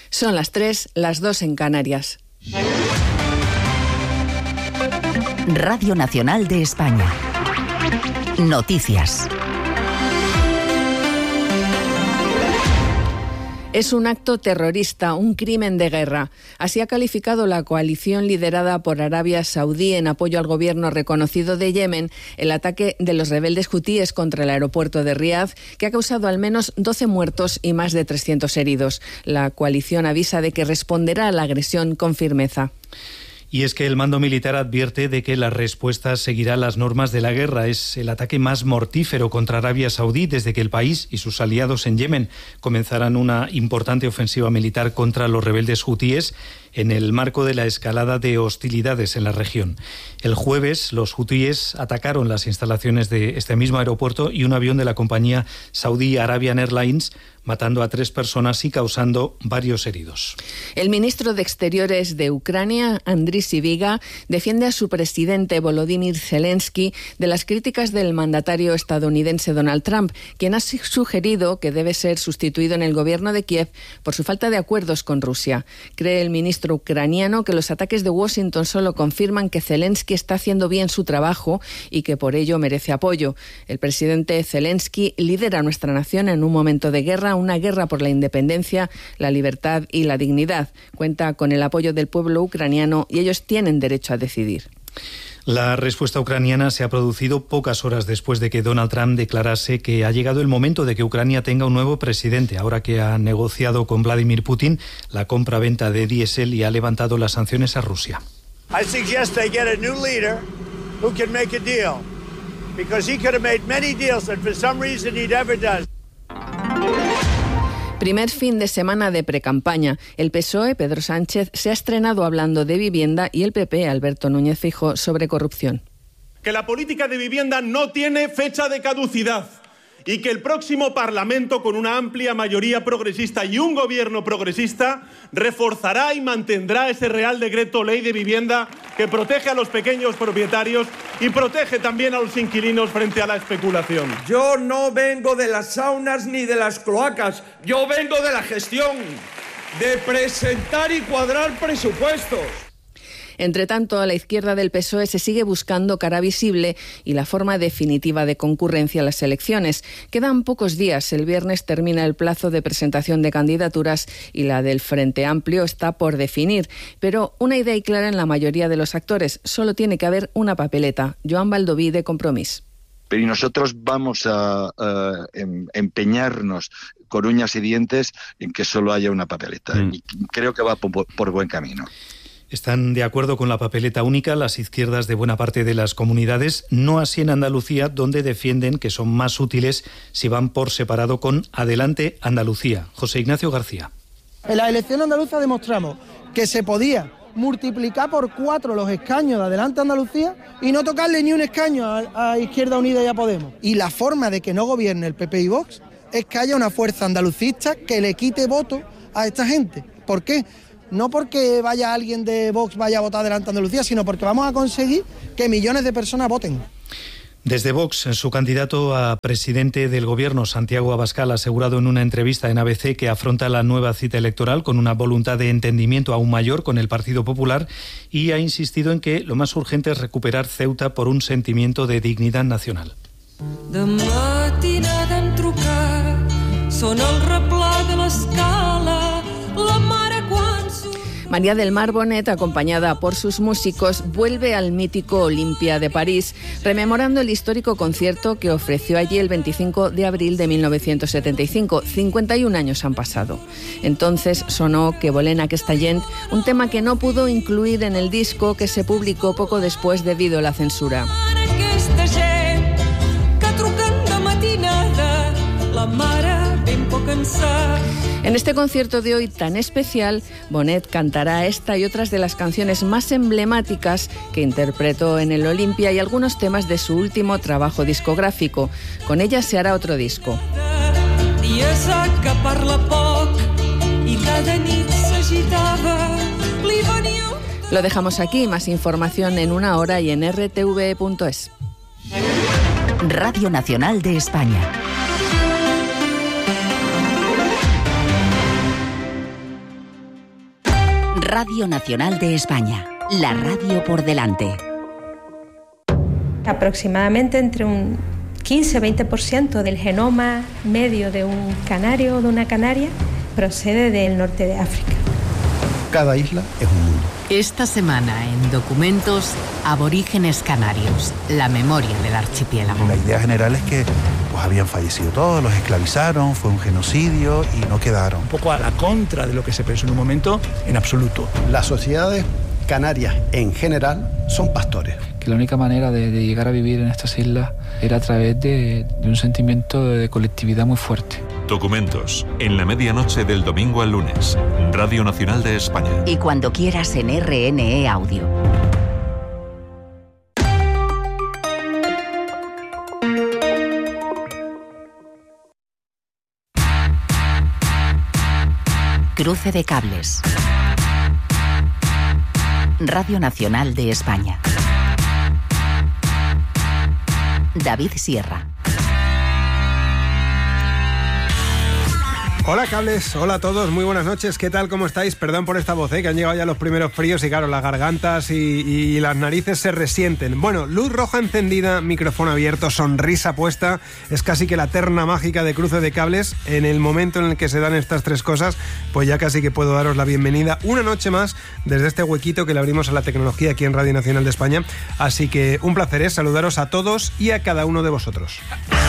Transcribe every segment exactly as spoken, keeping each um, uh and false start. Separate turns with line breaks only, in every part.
Son las tres, las dos en Canarias.
Radio Nacional de España. Noticias.
Es un acto terrorista, un crimen de guerra. Así ha calificado la coalición liderada por Arabia Saudí en apoyo al gobierno reconocido de Yemen el ataque de los rebeldes hutíes contra el aeropuerto de Riad, que ha causado al menos doce muertos y más de trescientos heridos. La coalición avisa de que responderá a la agresión con firmeza.
Y es que el mando militar advierte de que la respuesta seguirá las normas de la guerra. Es el ataque más mortífero contra Arabia Saudí desde que el país y sus aliados en Yemen comenzaran una importante ofensiva militar contra los rebeldes hutíes en el marco de la escalada de hostilidades en la región. El jueves, los hutíes atacaron las instalaciones de este mismo aeropuerto y un avión de la compañía saudí Arabian Airlines, matando a tres personas y causando varios heridos.
El ministro de Exteriores de Ucrania, Andriy Sybiga, defiende a su presidente Volodymyr Zelensky de las críticas del mandatario estadounidense Donald Trump, quien ha sugerido que debe ser sustituido en el gobierno de Kiev por su falta de acuerdos con Rusia. Cree el ministro ucraniano que los ataques de Washington solo confirman que Zelensky está haciendo bien su trabajo y que por ello merece apoyo. El presidente Zelensky lidera a nuestra nación en un momento de guerra, una guerra por la independencia, la libertad y la dignidad. Cuenta con el apoyo del pueblo ucraniano y ellos tienen derecho a decidir.
La respuesta ucraniana se ha producido pocas horas después de que Donald Trump declarase que ha llegado el momento de que Ucrania tenga un nuevo presidente, ahora que ha negociado con Vladimir Putin la compra-venta de diésel y ha levantado las sanciones a Rusia.
I suggest they get a new leader who can make a deal, because he could have made many deals that for some reason he never does.
Primer fin de semana de precampaña. El P S O E, Pedro Sánchez, se ha estrenado hablando de vivienda y el P P, Alberto Núñez Feijóo, sobre corrupción.
Que la política de vivienda no tiene fecha de caducidad y que el próximo Parlamento, con una amplia mayoría progresista y un gobierno progresista, reforzará y mantendrá ese Real Decreto Ley de Vivienda que protege a los pequeños propietarios y protege también a los inquilinos frente a la especulación.
Yo no vengo de las saunas ni de las cloacas, yo vengo de la gestión, de presentar y cuadrar presupuestos.
Entre tanto, a la izquierda del P S O E se sigue buscando cara visible y la forma definitiva de concurrencia a las elecciones. Quedan pocos días. El viernes termina el plazo de presentación de candidaturas y la del Frente Amplio está por definir. Pero una idea y clara en la mayoría de los actores. Solo tiene que haber una papeleta. Joan Baldoví, de Compromís.
Pero nosotros vamos a, a empeñarnos con uñas y dientes en que solo haya una papeleta. Mm. Y creo que va por, por buen camino.
Están de acuerdo con la papeleta única las izquierdas de buena parte de las comunidades, no así en Andalucía, donde defienden que son más útiles si van por separado con Adelante Andalucía. José Ignacio García.
En la elección andaluza demostramos que se podía multiplicar por cuatro los escaños de Adelante Andalucía y no tocarle ni un escaño a, a Izquierda Unida y a Podemos. Y la forma de que no gobierne el P P y Vox es que haya una fuerza andalucista que le quite voto a esta gente. ¿Por qué? No porque vaya alguien de Vox vaya a votar Adelante Andalucía, sino porque vamos a conseguir que millones de personas voten.
Desde Vox, su candidato a presidente del Gobierno, Santiago Abascal, ha asegurado en una entrevista en A B C que afronta la nueva cita electoral con una voluntad de entendimiento aún mayor con el Partido Popular y ha insistido en que lo más urgente es recuperar Ceuta por un sentimiento de dignidad nacional.
De matinada em trucar, sona el replà de l'escala, la mare quan...
María del Mar Bonet, acompañada por sus músicos, vuelve al mítico Olympia de París, rememorando el histórico concierto que ofreció allí el veinticinco de abril de mil novecientos setenta y cinco. cincuenta y un años han pasado. Entonces sonó Que volem aquesta gent, un tema que no pudo incluir en el disco que se publicó poco después debido a la censura. En este concierto de hoy tan especial, Bonet cantará esta y otras de las canciones más emblemáticas que interpretó en el Olympia y algunos temas de su último trabajo discográfico. Con ella se hará otro disco. Lo dejamos aquí, más información en una hora y en r t v punto es.
Radio Nacional de España. Radio Nacional de España, la radio por delante.
Aproximadamente entre un quince a veinte por ciento del genoma medio de un canario o de una canaria procede del norte de África.
Cada isla es un mundo.
Esta semana en Documentos, Aborígenes Canarios, la memoria del archipiélago.
La idea general es que pues, habían fallecido todos, los esclavizaron, fue un genocidio y no quedaron.
Un poco a la contra de lo que se pensó en un momento, en absoluto.
Las sociedades canarias en general son pastores.
Que la única manera de, de llegar a vivir en estas islas era a través de, de un sentimiento de colectividad muy fuerte.
Documentos, en la medianoche del domingo al lunes, Radio Nacional de España.
Y cuando quieras en R N E Audio. Cruce de cables. Radio Nacional de España. David Sierra.
Hola cables, hola a todos, muy buenas noches, ¿qué tal? ¿Cómo estáis? Perdón por esta voz, ¿eh? Que han llegado ya los primeros fríos y claro, las gargantas y, y las narices se resienten. Bueno, luz roja encendida, micrófono abierto, sonrisa puesta, es casi que la terna mágica de Cruce de Cables. En el momento en el que se dan estas tres cosas, pues ya casi que puedo daros la bienvenida una noche más desde este huequito que le abrimos a la tecnología aquí en Radio Nacional de España. Así que un placer es saludaros a todos y a cada uno de vosotros.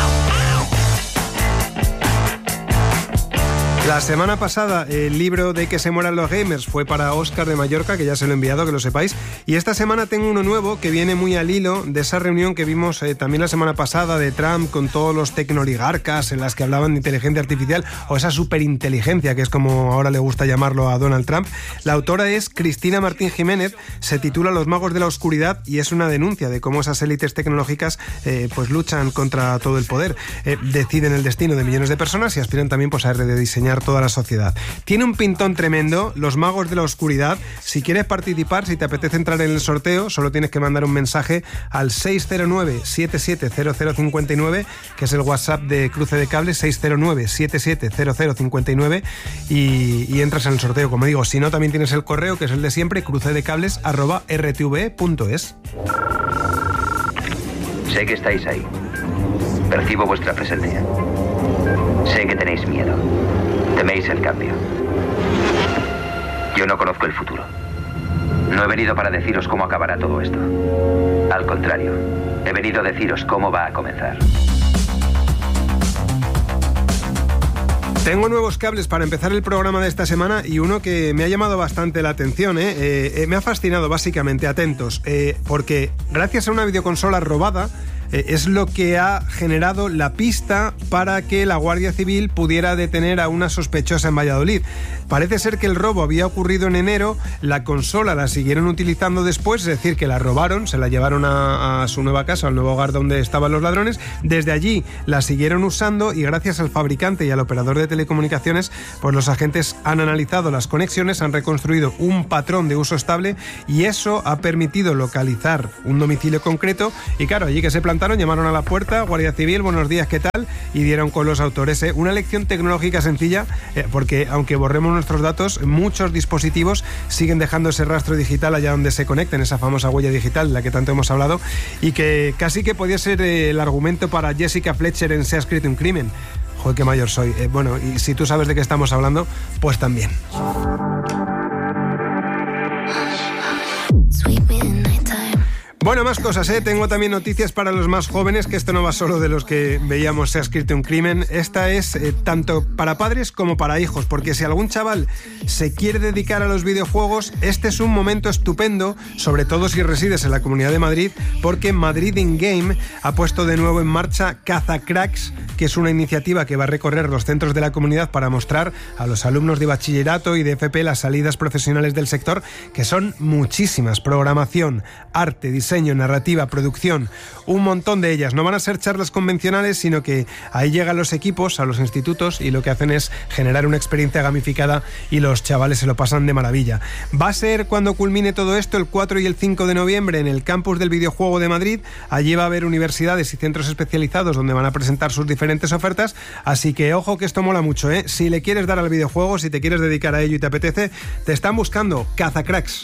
La semana pasada el libro de Que se mueran los gamers fue para Óscar de Mallorca, que ya se lo he enviado, que lo sepáis. Y esta semana tengo uno nuevo que viene muy al hilo de esa reunión que vimos eh, también la semana pasada de Trump con todos los tecnoligarcas en las que hablaban de inteligencia artificial o esa superinteligencia, que es como ahora le gusta llamarlo a Donald Trump. La autora es Cristina Martín Jiménez, se titula Los magos de la oscuridad y es una denuncia de cómo esas élites tecnológicas eh, pues luchan contra todo el poder, eh, deciden el destino de millones de personas y aspiran también pues, a rediseñar toda la sociedad. Tiene un pintón tremendo, Los magos de la oscuridad. Si quieres participar, si te apetece entrar en el sorteo, solo tienes que mandar un mensaje al seis cero nueve, siete siete cero cero cinco nueve, que es el WhatsApp de Cruce de Cables, seis cero nueve, siete siete cero cero cinco nueve, y, y entras en el sorteo, como digo. Si no, también tienes el correo, que es el de siempre, crucedecables arroba r t v punto es.
Sé que estáis ahí. Percibo vuestra presencia. Sé que tenéis miedo. Teméis el cambio. Yo no conozco el futuro. No he venido para deciros cómo acabará todo esto. Al contrario, he venido a deciros cómo va a comenzar.
Tengo nuevos cables para empezar el programa de esta semana y uno que me ha llamado bastante la atención, ¿eh? Eh, eh, me ha fascinado básicamente, atentos, eh, porque gracias a una videoconsola robada, eh, es lo que ha generado la pista para que la Guardia Civil pudiera detener a una sospechosa en Valladolid. Parece ser que el robo había ocurrido en enero, la consola la siguieron utilizando después, es decir, que la robaron, se la llevaron a, a su nueva casa, al nuevo hogar donde estaban los ladrones, desde allí la siguieron usando y gracias al fabricante y al operador de telecomunicaciones, pues los agentes han analizado las conexiones, han reconstruido un patrón de uso estable y eso ha permitido localizar un domicilio concreto y claro, allí que se plantaron, llamaron a la puerta, Guardia Civil, buenos días, ¿qué tal? Y dieron con los autores. ¿eh? Una lección tecnológica sencilla, eh, porque aunque borremos nuestros datos, muchos dispositivos siguen dejando ese rastro digital allá donde se conecten, esa famosa huella digital de la que tanto hemos hablado y que casi que podía ser eh, el argumento para Jessica Fletcher en Se ha escrito un crimen. Joder, qué mayor soy. Eh, bueno, y si tú sabes de qué estamos hablando, pues también. Bueno, más cosas, ¿eh? Tengo también noticias para los más jóvenes, que esto no va solo de los que veíamos Se ha escrito un crimen. Esta es eh, tanto para padres como para hijos, porque si algún chaval se quiere dedicar a los videojuegos, este es un momento estupendo, sobre todo si resides en la Comunidad de Madrid, porque Madrid in Game ha puesto de nuevo en marcha Cazacracks, que es una iniciativa que va a recorrer los centros de la comunidad para mostrar a los alumnos de bachillerato y de F P las salidas profesionales del sector, que son muchísimas: programación, arte, diseño, diseño, narrativa, producción, un montón de ellas. No van a ser charlas convencionales, sino que ahí llegan los equipos a los institutos y lo que hacen es generar una experiencia gamificada y los chavales se lo pasan de maravilla. Va a ser cuando culmine todo esto el cuatro y el cinco de noviembre en el campus del videojuego de Madrid. Allí va a haber universidades y centros especializados donde van a presentar sus diferentes ofertas, así que ojo que esto mola mucho, ¿eh? Si le quieres dar al videojuego, si te quieres dedicar a ello y te apetece, te están buscando cazacracks.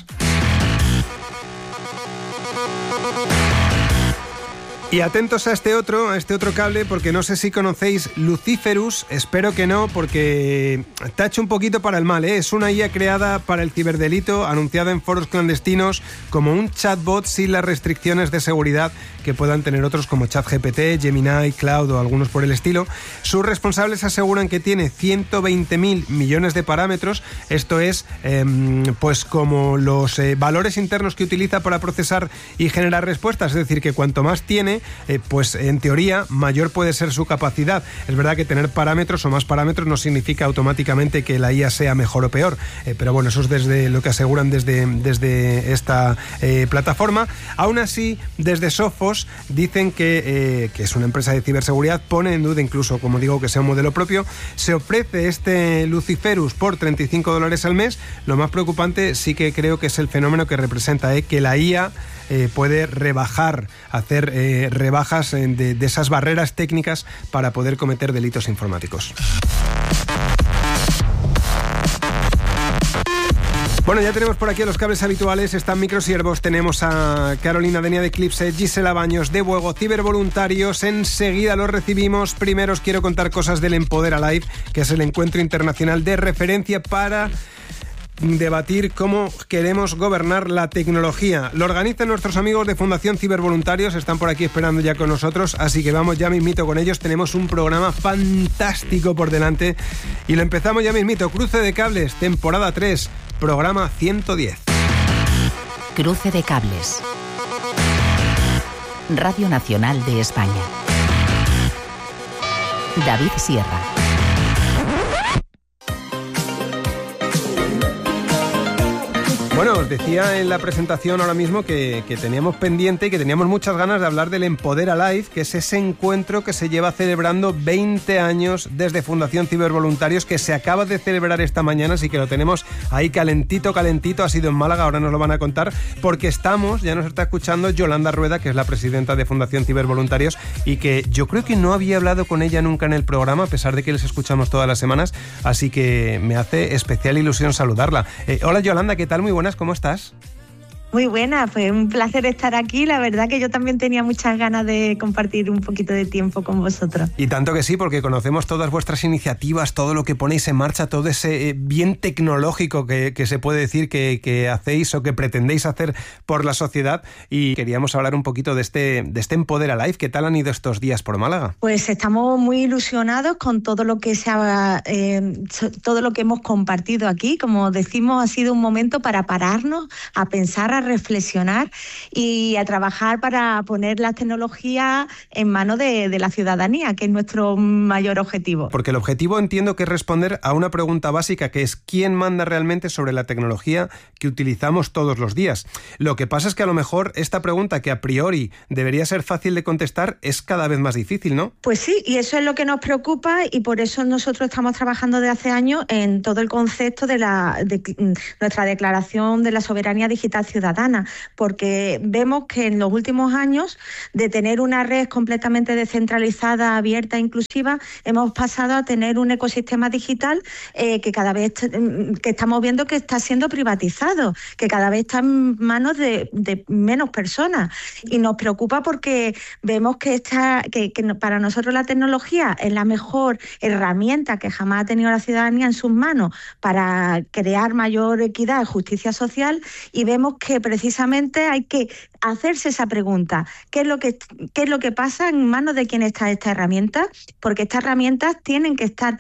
Y atentos a este otro, a este otro cable, porque no sé si conocéis Luciferus, espero que no, porque tacha un poquito para el mal, ¿eh? Es una I A creada para el ciberdelito, anunciada en foros clandestinos como un chatbot sin las restricciones de seguridad que puedan tener otros como ChatGPT, Gemini, Cloud o algunos por el estilo. Sus responsables aseguran que tiene ciento veinte mil millones de parámetros, esto es, eh, pues como los eh, valores internos que utiliza para procesar y generar respuestas, es decir, que cuanto más tiene, Eh, pues en teoría mayor puede ser su capacidad. Es verdad que tener parámetros o más parámetros no significa automáticamente que la I A sea mejor o peor, eh, pero bueno, eso es desde lo que aseguran desde, desde esta eh, plataforma. Aún así, desde Sophos dicen que, eh, que es una empresa de ciberseguridad, pone en duda incluso, como digo, que sea un modelo propio. Se ofrece este Luciferus por treinta y cinco dólares al mes. Lo más preocupante sí que creo que es el fenómeno que representa, eh, que la I A eh, puede rebajar, hacer eh, rebajas de, de esas barreras técnicas para poder cometer delitos informáticos. Bueno, ya tenemos por aquí a los cables habituales, están Microsiervos, tenemos a Carolina Denia de Eclipse, Gisela Baños de Buego, cibervoluntarios, enseguida los recibimos. Primero os quiero contar cosas del Empodera Live, que es el encuentro internacional de referencia para debatir cómo queremos gobernar la tecnología. Lo organizan nuestros amigos de Fundación Cibervoluntarios, están por aquí esperando ya con nosotros, así que vamos ya mismito con ellos. Tenemos un programa fantástico por delante y lo empezamos ya mismito. Cruce de Cables, temporada tres, programa ciento diez.
Cruce de Cables. Radio Nacional de España. David Sierra.
Bueno, os decía en la presentación ahora mismo que, que teníamos pendiente y que teníamos muchas ganas de hablar del Empodera Live, que es ese encuentro que se lleva celebrando veinte años desde Fundación Cibervoluntarios, que se acaba de celebrar esta mañana, así que lo tenemos ahí calentito, calentito. Ha sido en Málaga, ahora nos lo van a contar, porque estamos, ya nos está escuchando Yolanda Rueda, que es la presidenta de Fundación Cibervoluntarios, y que yo creo que no había hablado con ella nunca en el programa, a pesar de que les escuchamos todas las semanas, así que me hace especial ilusión saludarla. Eh, hola Yolanda, ¿qué tal? Muy buenas. ¿Cómo estás?
Muy buena, fue un placer estar aquí. La verdad que yo también tenía muchas ganas de compartir un poquito de tiempo con vosotros.
Y tanto que sí, porque conocemos todas vuestras iniciativas, todo lo que ponéis en marcha, todo ese bien tecnológico que, que se puede decir que, que hacéis o que pretendéis hacer por la sociedad. Y queríamos hablar un poquito de este, de este Empodera Live. ¿Qué tal han ido estos días por Málaga?
Pues estamos muy ilusionados con todo lo que se ha, eh, todo lo que hemos compartido aquí. Como decimos, ha sido un momento para pararnos, a pensar, a reflexionar y a trabajar para poner la tecnología en manos de, de la ciudadanía, que es nuestro mayor objetivo.
Porque el objetivo entiendo que es responder a una pregunta básica, que es ¿quién manda realmente sobre la tecnología que utilizamos todos los días? Lo que pasa es que a lo mejor esta pregunta, que a priori debería ser fácil de contestar, es cada vez más difícil, ¿no?
Pues sí, y eso es lo que nos preocupa, y por eso nosotros estamos trabajando desde hace años en todo el concepto de, la, de nuestra Declaración de la Soberanía Digital Ciudadana, porque vemos que en los últimos años, de tener una red completamente descentralizada, abierta e inclusiva, hemos pasado a tener un ecosistema digital eh, que cada vez que estamos viendo que está siendo privatizado, que cada vez está en manos de, de menos personas, y nos preocupa porque vemos que, esta, que, que para nosotros la tecnología es la mejor herramienta que jamás ha tenido la ciudadanía en sus manos para crear mayor equidad y justicia social, y vemos que precisamente hay que hacerse esa pregunta: ¿qué es lo que, qué es lo que pasa en manos de quién está esta herramienta? Porque estas herramientas tienen que estar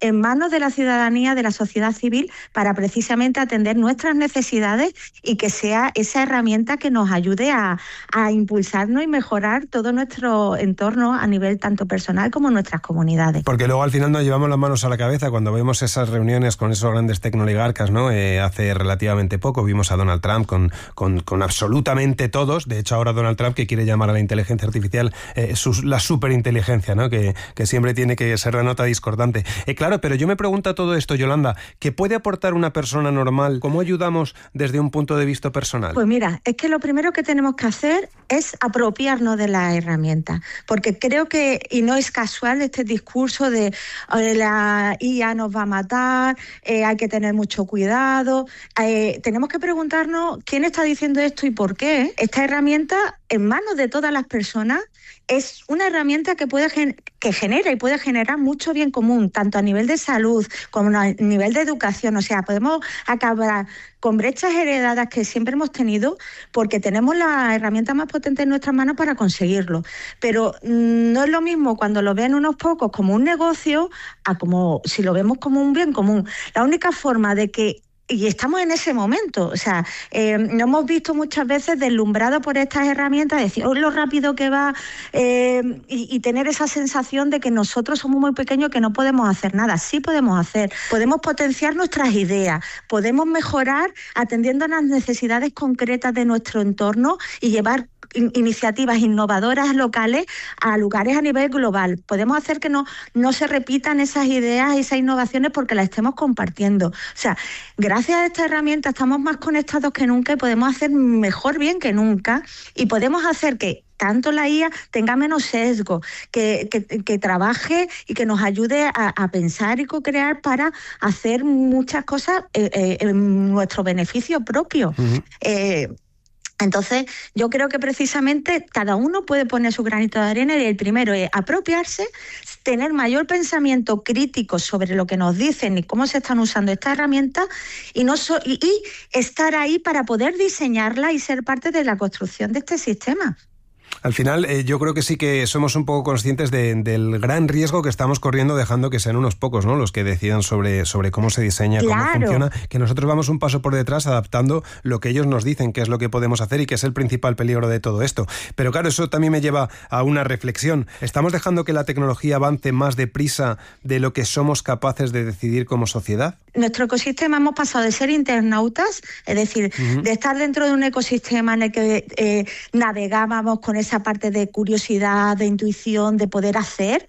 en manos de la ciudadanía, de la sociedad civil, para precisamente atender nuestras necesidades y que sea esa herramienta que nos ayude a, a impulsarnos y mejorar todo nuestro entorno a nivel tanto personal como nuestras comunidades.
Porque luego al final nos llevamos las manos a la cabeza cuando vemos esas reuniones con esos grandes tecnoligarcas, ¿no? Eh, hace relativamente poco vimos a Donald Trump con, con, con absolutamente todos. De hecho, ahora Donald Trump que quiere llamar a la inteligencia artificial eh, sus, la superinteligencia, ¿no? Que, que siempre tiene que ser la nota discordante. Eh, claro, pero yo me pregunto todo esto, Yolanda, ¿qué puede aportar una persona normal? ¿Cómo ayudamos desde un punto de vista personal?
Pues mira, es que lo primero que tenemos que hacer es apropiarnos de la herramienta, porque creo que, y no es casual este discurso de eh, la I A nos va a matar, eh, hay que tener mucho cuidado, eh, tenemos que preguntarnos quién está diciendo esto y por qué. Esta herramienta, en manos de todas las personas, es una herramienta que puede gen- que genera y puede generar mucho bien común, tanto a nivel de salud como a nivel de educación. O sea, podemos acabar con brechas heredadas que siempre hemos tenido porque tenemos la herramienta más potente en nuestras manos para conseguirlo. Pero mmm, no es lo mismo cuando lo ven unos pocos como un negocio a como si lo vemos como un bien común. La única forma de que Y estamos en ese momento, o sea, eh, nos hemos visto muchas veces deslumbrados por estas herramientas, decir, oh, lo rápido que va, eh, y, y tener esa sensación de que nosotros somos muy pequeños, que no podemos hacer nada. Sí podemos hacer, podemos potenciar nuestras ideas, podemos mejorar atendiendo a las necesidades concretas de nuestro entorno y llevar iniciativas innovadoras locales a lugares a nivel global. Podemos hacer que no, no se repitan esas ideas, esas innovaciones porque las estemos compartiendo. O sea, gracias a esta herramienta estamos más conectados que nunca y podemos hacer mejor bien que nunca y podemos hacer que tanto la I A tenga menos sesgo, que, que, que trabaje y que nos ayude a, a pensar y co-crear para hacer muchas cosas eh, eh, en nuestro beneficio propio. Uh-huh. Eh, Entonces, yo creo que precisamente cada uno puede poner su granito de arena y el primero es apropiarse, tener mayor pensamiento crítico sobre lo que nos dicen y cómo se están usando estas herramientas y, no so- y, y estar ahí para poder diseñarla y ser parte de la construcción de este sistema.
Al final, eh, yo creo que sí que somos un poco conscientes de, del gran riesgo que estamos corriendo dejando que sean unos pocos, ¿no?, los que decidan sobre, sobre cómo se diseña,
claro,
cómo funciona, que nosotros vamos un paso por detrás adaptando lo que ellos nos dicen que es lo que podemos hacer y que es el principal peligro de todo esto. Pero claro, eso también me lleva a una reflexión. ¿Estamos dejando que la tecnología avance más deprisa de lo que somos capaces de decidir como sociedad?
Nuestro ecosistema hemos pasado de ser internautas, es decir, uh-huh. de estar dentro de un ecosistema en el que eh, navegábamos con esa parte de curiosidad, de intuición, de poder hacer,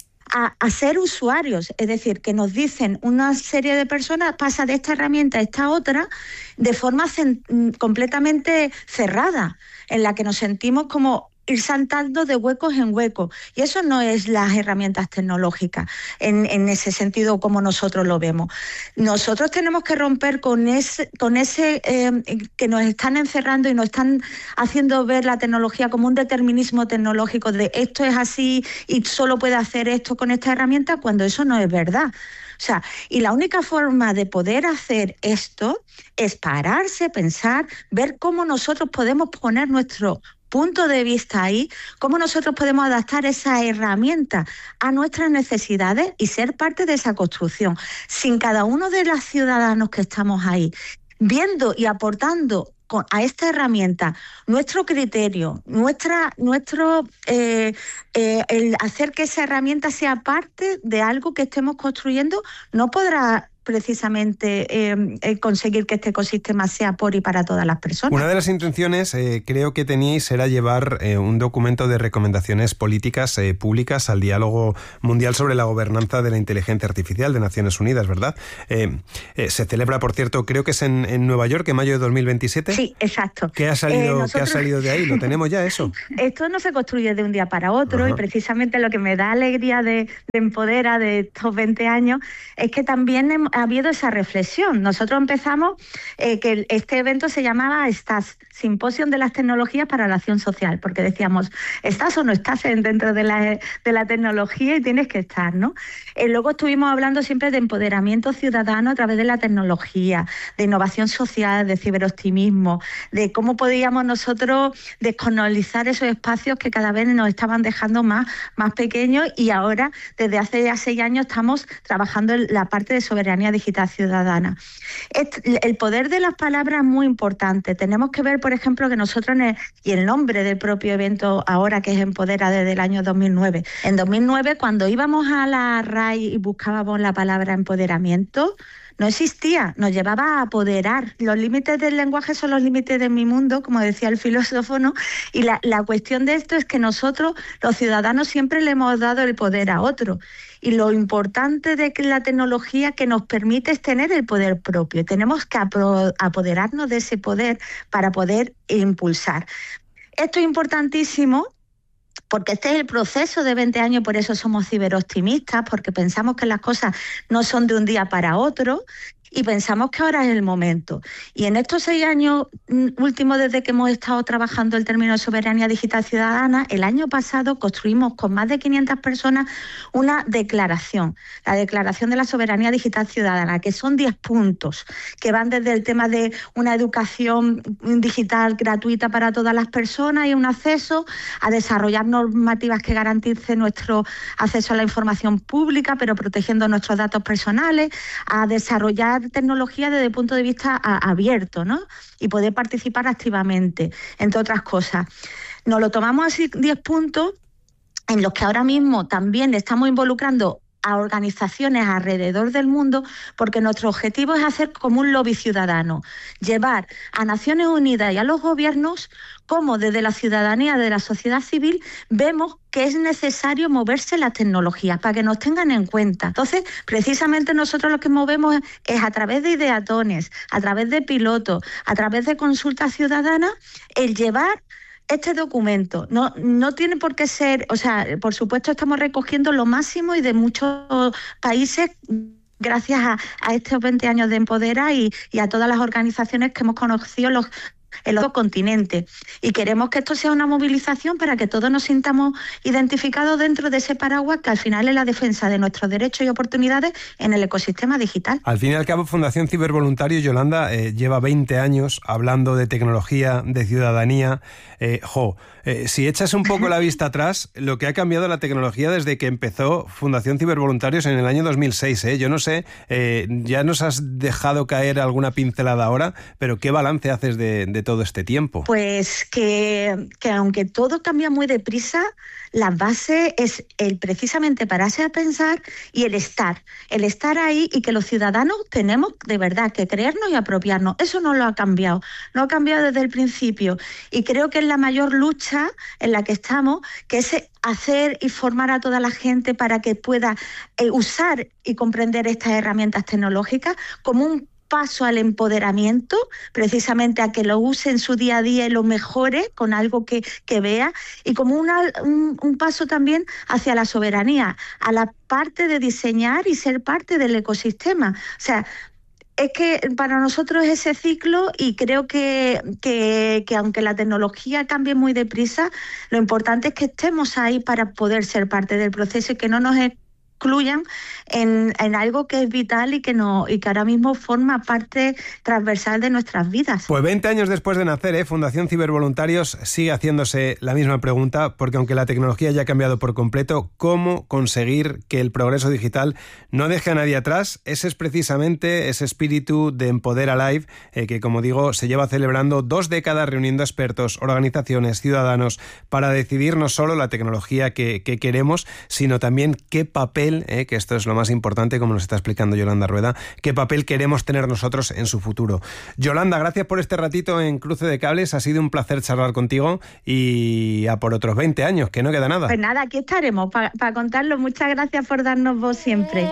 a, a ser usuarios, es decir, que nos dicen una serie de personas, pasa de esta herramienta a esta otra, de forma cen- completamente cerrada, en la que nos sentimos como ir saltando de huecos en huecos. Y eso no es las herramientas tecnológicas, en, en ese sentido como nosotros lo vemos. Nosotros tenemos que romper con ese, con ese eh, que nos están encerrando y nos están haciendo ver la tecnología como un determinismo tecnológico de esto es así y solo puede hacer esto con esta herramienta, cuando eso no es verdad. O sea, y la única forma de poder hacer esto es pararse, pensar, ver cómo nosotros podemos poner nuestro punto de vista ahí, cómo nosotros podemos adaptar esa herramienta a nuestras necesidades y ser parte de esa construcción. Sin cada uno de los ciudadanos que estamos ahí, viendo y aportando a esta herramienta nuestro criterio, nuestra, nuestro eh, eh, el hacer que esa herramienta sea parte de algo que estemos construyendo, no podrá precisamente eh, eh, conseguir que este ecosistema sea por y para todas las personas.
Una de las intenciones, eh, creo que teníais, era llevar eh, un documento de recomendaciones políticas eh, públicas al diálogo mundial sobre la gobernanza de la inteligencia artificial de Naciones Unidas, ¿verdad? Eh, eh, se celebra, por cierto, creo que es en, en Nueva York, en mayo de dos mil veintisiete.
Sí, exacto.
¿Qué ha salido,
eh, nosotros...
¿qué ha salido de ahí? ¿Lo tenemos ya eso?
Esto no se construye de un día para otro. Ajá. Y precisamente lo que me da alegría de, de Empodera de estos veinte años es que también ha habido esa reflexión. Nosotros empezamos, eh, que este evento se llamaba STAS, Simposio de las Tecnologías para la Acción Social, porque decíamos, ¿estás o no estás dentro de la, de la tecnología? Y tienes que estar, ¿no? Eh, luego estuvimos hablando siempre de empoderamiento ciudadano a través de la tecnología, de innovación social, de ciberoptimismo, de cómo podíamos nosotros descolonizar esos espacios que cada vez nos estaban dejando más, más pequeños, y ahora, desde hace ya seis años, estamos trabajando en la parte de soberanía digital ciudadana. El poder de las palabras es muy importante. Tenemos que ver, por ejemplo, que nosotros, en el, y el nombre del propio evento ahora, que es Empodera, desde el año dos mil nueve. En dos mil nueve, cuando íbamos a la R A I y buscábamos la palabra empoderamiento, no existía, nos llevaba a apoderar. Los límites del lenguaje son los límites de mi mundo, como decía el filósofo, ¿no? Y la, la cuestión de esto es que nosotros, los ciudadanos, siempre le hemos dado el poder a otro. Y lo importante de que la tecnología que nos permite es tener el poder propio. Tenemos que apoderarnos de ese poder para poder impulsar. Esto es importantísimo, porque este es el proceso de veinte años, por eso somos ciberoptimistas, porque pensamos que las cosas no son de un día para otro, y pensamos que ahora es el momento. Y en estos seis años últimos, desde que hemos estado trabajando el término de soberanía digital ciudadana, el año pasado construimos con más de quinientas personas una declaración, la Declaración de la Soberanía Digital Ciudadana, que son diez puntos, que van desde el tema de una educación digital gratuita para todas las personas y un acceso a desarrollar normativas que garanticen nuestro acceso a la información pública, pero protegiendo nuestros datos personales, a desarrollar tecnología desde el punto de vista a, abierto, ¿no? Y poder participar activamente, entre otras cosas. Nos lo tomamos así, diez puntos, en los que ahora mismo también estamos involucrando a organizaciones alrededor del mundo, porque nuestro objetivo es hacer como un lobby ciudadano, llevar a Naciones Unidas y a los gobiernos cómo desde la ciudadanía, de la sociedad civil, vemos que es necesario moverse las tecnologías para que nos tengan en cuenta. Entonces, precisamente nosotros lo que movemos es a través de ideatones, a través de pilotos, a través de consultas ciudadanas, el llevar este documento. No, no tiene por qué ser, o sea, por supuesto estamos recogiendo lo máximo y de muchos países, gracias a, a estos veinte años de Empodera y, y a todas las organizaciones que hemos conocido los en los continentes, y queremos que esto sea una movilización para que todos nos sintamos identificados dentro de ese paraguas que al final es la defensa de nuestros derechos y oportunidades en el ecosistema digital.
Al fin y al cabo, Fundación Cibervoluntarios, Yolanda, eh, lleva veinte años hablando de tecnología, de ciudadanía. Eh, jo, eh, si echas un poco la vista atrás, lo que ha cambiado la tecnología desde que empezó Fundación Cibervoluntarios en el año dos mil seis, ¿eh? Yo no sé, eh, ya nos has dejado caer alguna pincelada ahora, pero ¿qué balance haces de, de todo este tiempo?
Pues que, que aunque todo cambia muy deprisa, la base es el precisamente pararse a pensar y el estar, el estar ahí, y que los ciudadanos tenemos de verdad que creernos y apropiarnos. Eso no lo ha cambiado, no ha cambiado desde el principio, y creo que es la mayor lucha en la que estamos, que es hacer y formar a toda la gente para que pueda eh, usar y comprender estas herramientas tecnológicas como un paso al empoderamiento, precisamente a que lo use en su día a día y lo mejore con algo que, que vea, y como una, un, un paso también hacia la soberanía, a la parte de diseñar y ser parte del ecosistema. O sea, es que para nosotros es ese ciclo, y creo que, que, que aunque la tecnología cambie muy deprisa, lo importante es que estemos ahí para poder ser parte del proceso y que no nos excluyan en, en algo que es vital y que no y que ahora mismo forma parte transversal de nuestras vidas.
Pues veinte años después de nacer, ¿eh? Fundación Cibervoluntarios sigue haciéndose la misma pregunta, porque aunque la tecnología ya ha cambiado por completo, ¿cómo conseguir que el progreso digital no deje a nadie atrás? Ese es precisamente ese espíritu de Empodera Live, eh, que, como digo, se lleva celebrando dos décadas reuniendo expertos, organizaciones, ciudadanos, para decidir no solo la tecnología que, que queremos, sino también qué papel, eh, que esto es lo más importante, como nos está explicando Yolanda Rueda, qué papel queremos tener nosotros en su futuro. Yolanda, gracias por este ratito en Cruce de Cables, ha sido un placer charlar contigo, y a por otros veinte años, que no queda nada.
Pues nada, aquí estaremos para pa contarlo. Muchas gracias por darnos voz siempre.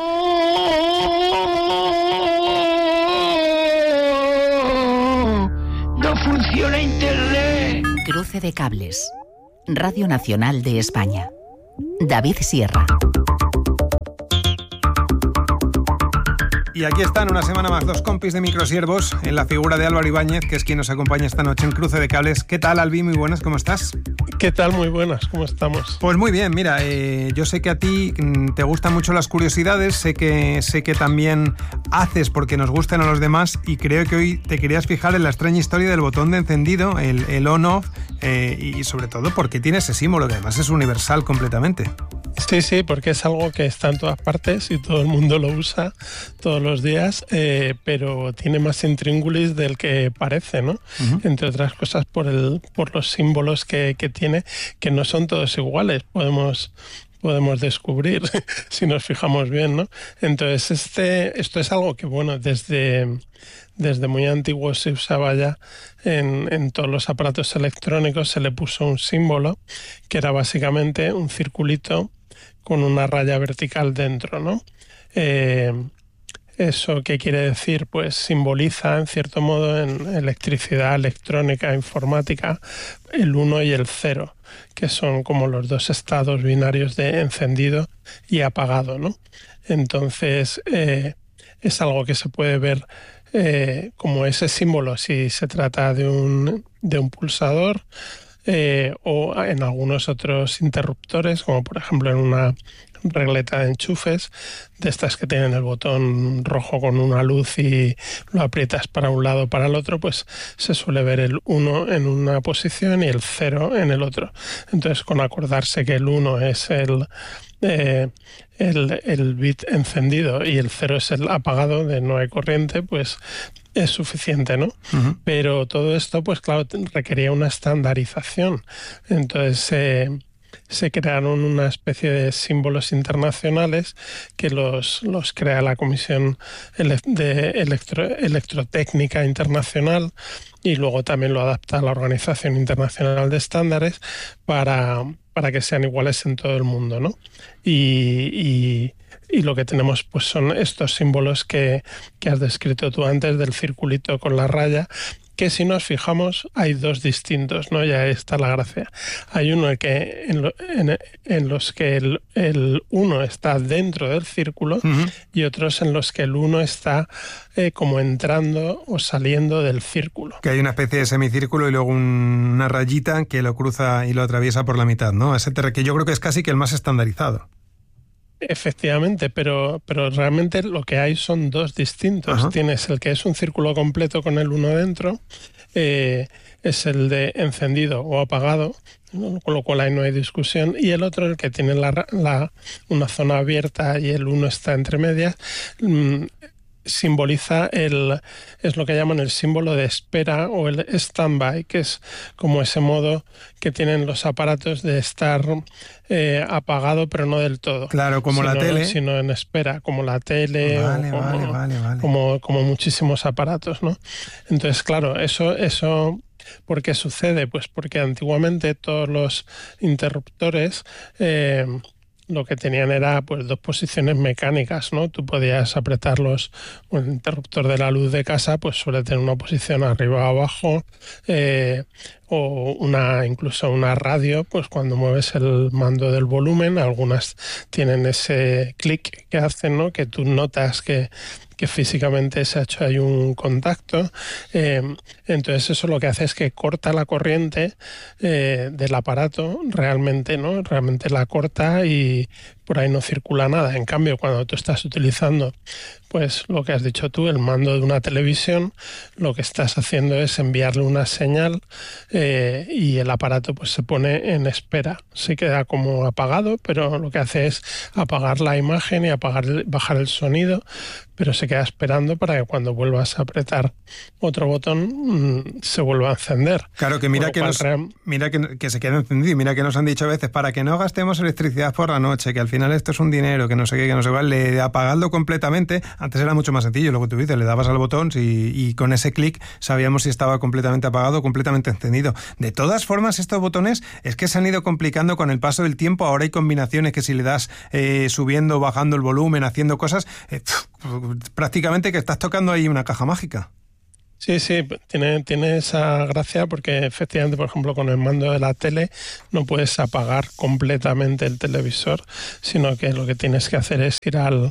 No funciona Internet.
Cruce de Cables, Radio Nacional de España. David Sierra.
Y aquí están una semana más dos compis de microsiervos en la figura de Álvaro Ibáñez, que es quien nos acompaña esta noche en Cruce de Cables. ¿Qué tal, Albi? Muy buenas, ¿cómo estás?
¿Qué tal? Muy buenas, ¿cómo estamos?
Pues muy bien, mira, eh, yo sé que a ti te gustan mucho las curiosidades, sé que, sé que también haces porque nos gustan a los demás, y creo que hoy te querías fijar en la extraña historia del botón de encendido, el, el on-off, eh, y sobre todo porque tiene ese símbolo que además es universal completamente.
Sí, sí, porque es algo que está en todas partes y todo el mundo lo usa todos los días, eh, pero tiene más intríngulis del que parece, ¿no? Uh-huh. Entre otras cosas por el por los símbolos que, que tiene, que no son todos iguales, podemos podemos descubrir si nos fijamos bien, ¿no? Entonces, este esto es algo que, bueno, desde... Desde muy antiguo se usaba ya en, en todos los aparatos electrónicos, se le puso un símbolo que era básicamente un circulito con una raya vertical dentro, ¿no? Eh, ¿Eso qué quiere decir? Pues simboliza, en cierto modo, en electricidad, electrónica, informática, el uno y el cero, que son como los dos estados binarios de encendido y apagado, ¿no? Entonces, eh, es algo que se puede ver Eh, como ese símbolo si se trata de un, de un pulsador, eh, o en algunos otros interruptores, como por ejemplo en una regleta de enchufes, de estas que tienen el botón rojo con una luz y lo aprietas para un lado o para el otro, pues se suele ver el uno en una posición y el cero en el otro. Entonces, con acordarse que el uno es el... Eh, el, el bit encendido y el cero es el apagado, de no hay corriente, pues es suficiente, ¿no? Uh-huh. Pero todo esto, pues claro, requería una estandarización. Entonces eh, se crearon una especie de símbolos internacionales que los, los crea la Comisión de Electro, Electrotécnica Internacional, y luego también lo adapta la Organización Internacional de Estándares para... para que sean iguales en todo el mundo, ¿no? Y, y, y lo que tenemos pues son estos símbolos que, que has descrito tú antes, del circulito con la raya, que si nos fijamos hay dos distintos, ¿no? Ya está la gracia. Hay uno que en, lo, en, en los que el, el uno está dentro del círculo, uh-huh, y otros en los que el uno está eh, como entrando o saliendo del círculo.
Que hay una especie de semicírculo y luego un, una rayita que lo cruza y lo atraviesa por la mitad, ¿no? Ese ter- que yo creo que es casi que el más estandarizado.
Efectivamente, pero, pero realmente lo que hay son dos distintos. Ajá. Tienes el que es un círculo completo con el uno dentro, eh, es el de encendido o apagado, ¿no? Con lo cual ahí no hay discusión, y el otro, el que tiene la, la, una zona abierta y el uno está entre medias, mmm, simboliza el, es lo que llaman el símbolo de espera o el stand-by, que es como ese modo que tienen los aparatos de estar eh, apagado pero no del todo.
Claro, como
sino,
la tele.
Sino en espera, como la tele,
vale,
o como,
vale, vale, vale.
Como, como muchísimos aparatos, ¿no? Entonces, claro, eso, eso ¿por qué sucede? Pues porque antiguamente todos los interruptores eh, lo que tenían era pues dos posiciones mecánicas, ¿no? Tú podías apretarlos, un interruptor de la luz de casa pues suele tener una posición arriba o abajo, eh, o una incluso una radio, pues cuando mueves el mando del volumen, algunas tienen ese clic que hacen, ¿no? Que tú notas que que físicamente se ha hecho ahí un contacto. Eh, entonces eso lo que hace es que corta la corriente eh, del aparato realmente, ¿no? Realmente la corta y por ahí no circula nada. En cambio, cuando tú estás utilizando, pues lo que has dicho tú, el mando de una televisión, lo que estás haciendo es enviarle una señal eh, y el aparato pues se pone en espera. Se queda como apagado, pero lo que hace es apagar la imagen y apagar, bajar el sonido, pero se queda esperando para que cuando vuelvas a apretar otro botón mmm, se vuelva a encender.
Claro, que mira que, nos, real... mira que, que se queda encendido, y mira que nos han dicho a veces, para que no gastemos electricidad por la noche, que al final esto es un dinero, que no sé qué, que no sé cuál, le apagarlo completamente. Antes era mucho más sencillo, lo que tú dices, le dabas al botón y, y con ese clic sabíamos si estaba completamente apagado o completamente encendido. De todas formas, estos botones es que se han ido complicando con el paso del tiempo. Ahora hay combinaciones que si le das eh, subiendo, bajando el volumen, haciendo cosas, eh, pff, prácticamente que estás tocando ahí una caja mágica.
Sí, sí, tiene, tiene esa gracia porque efectivamente, por ejemplo, con el mando de la tele no puedes apagar completamente el televisor, sino que lo que tienes que hacer es ir al,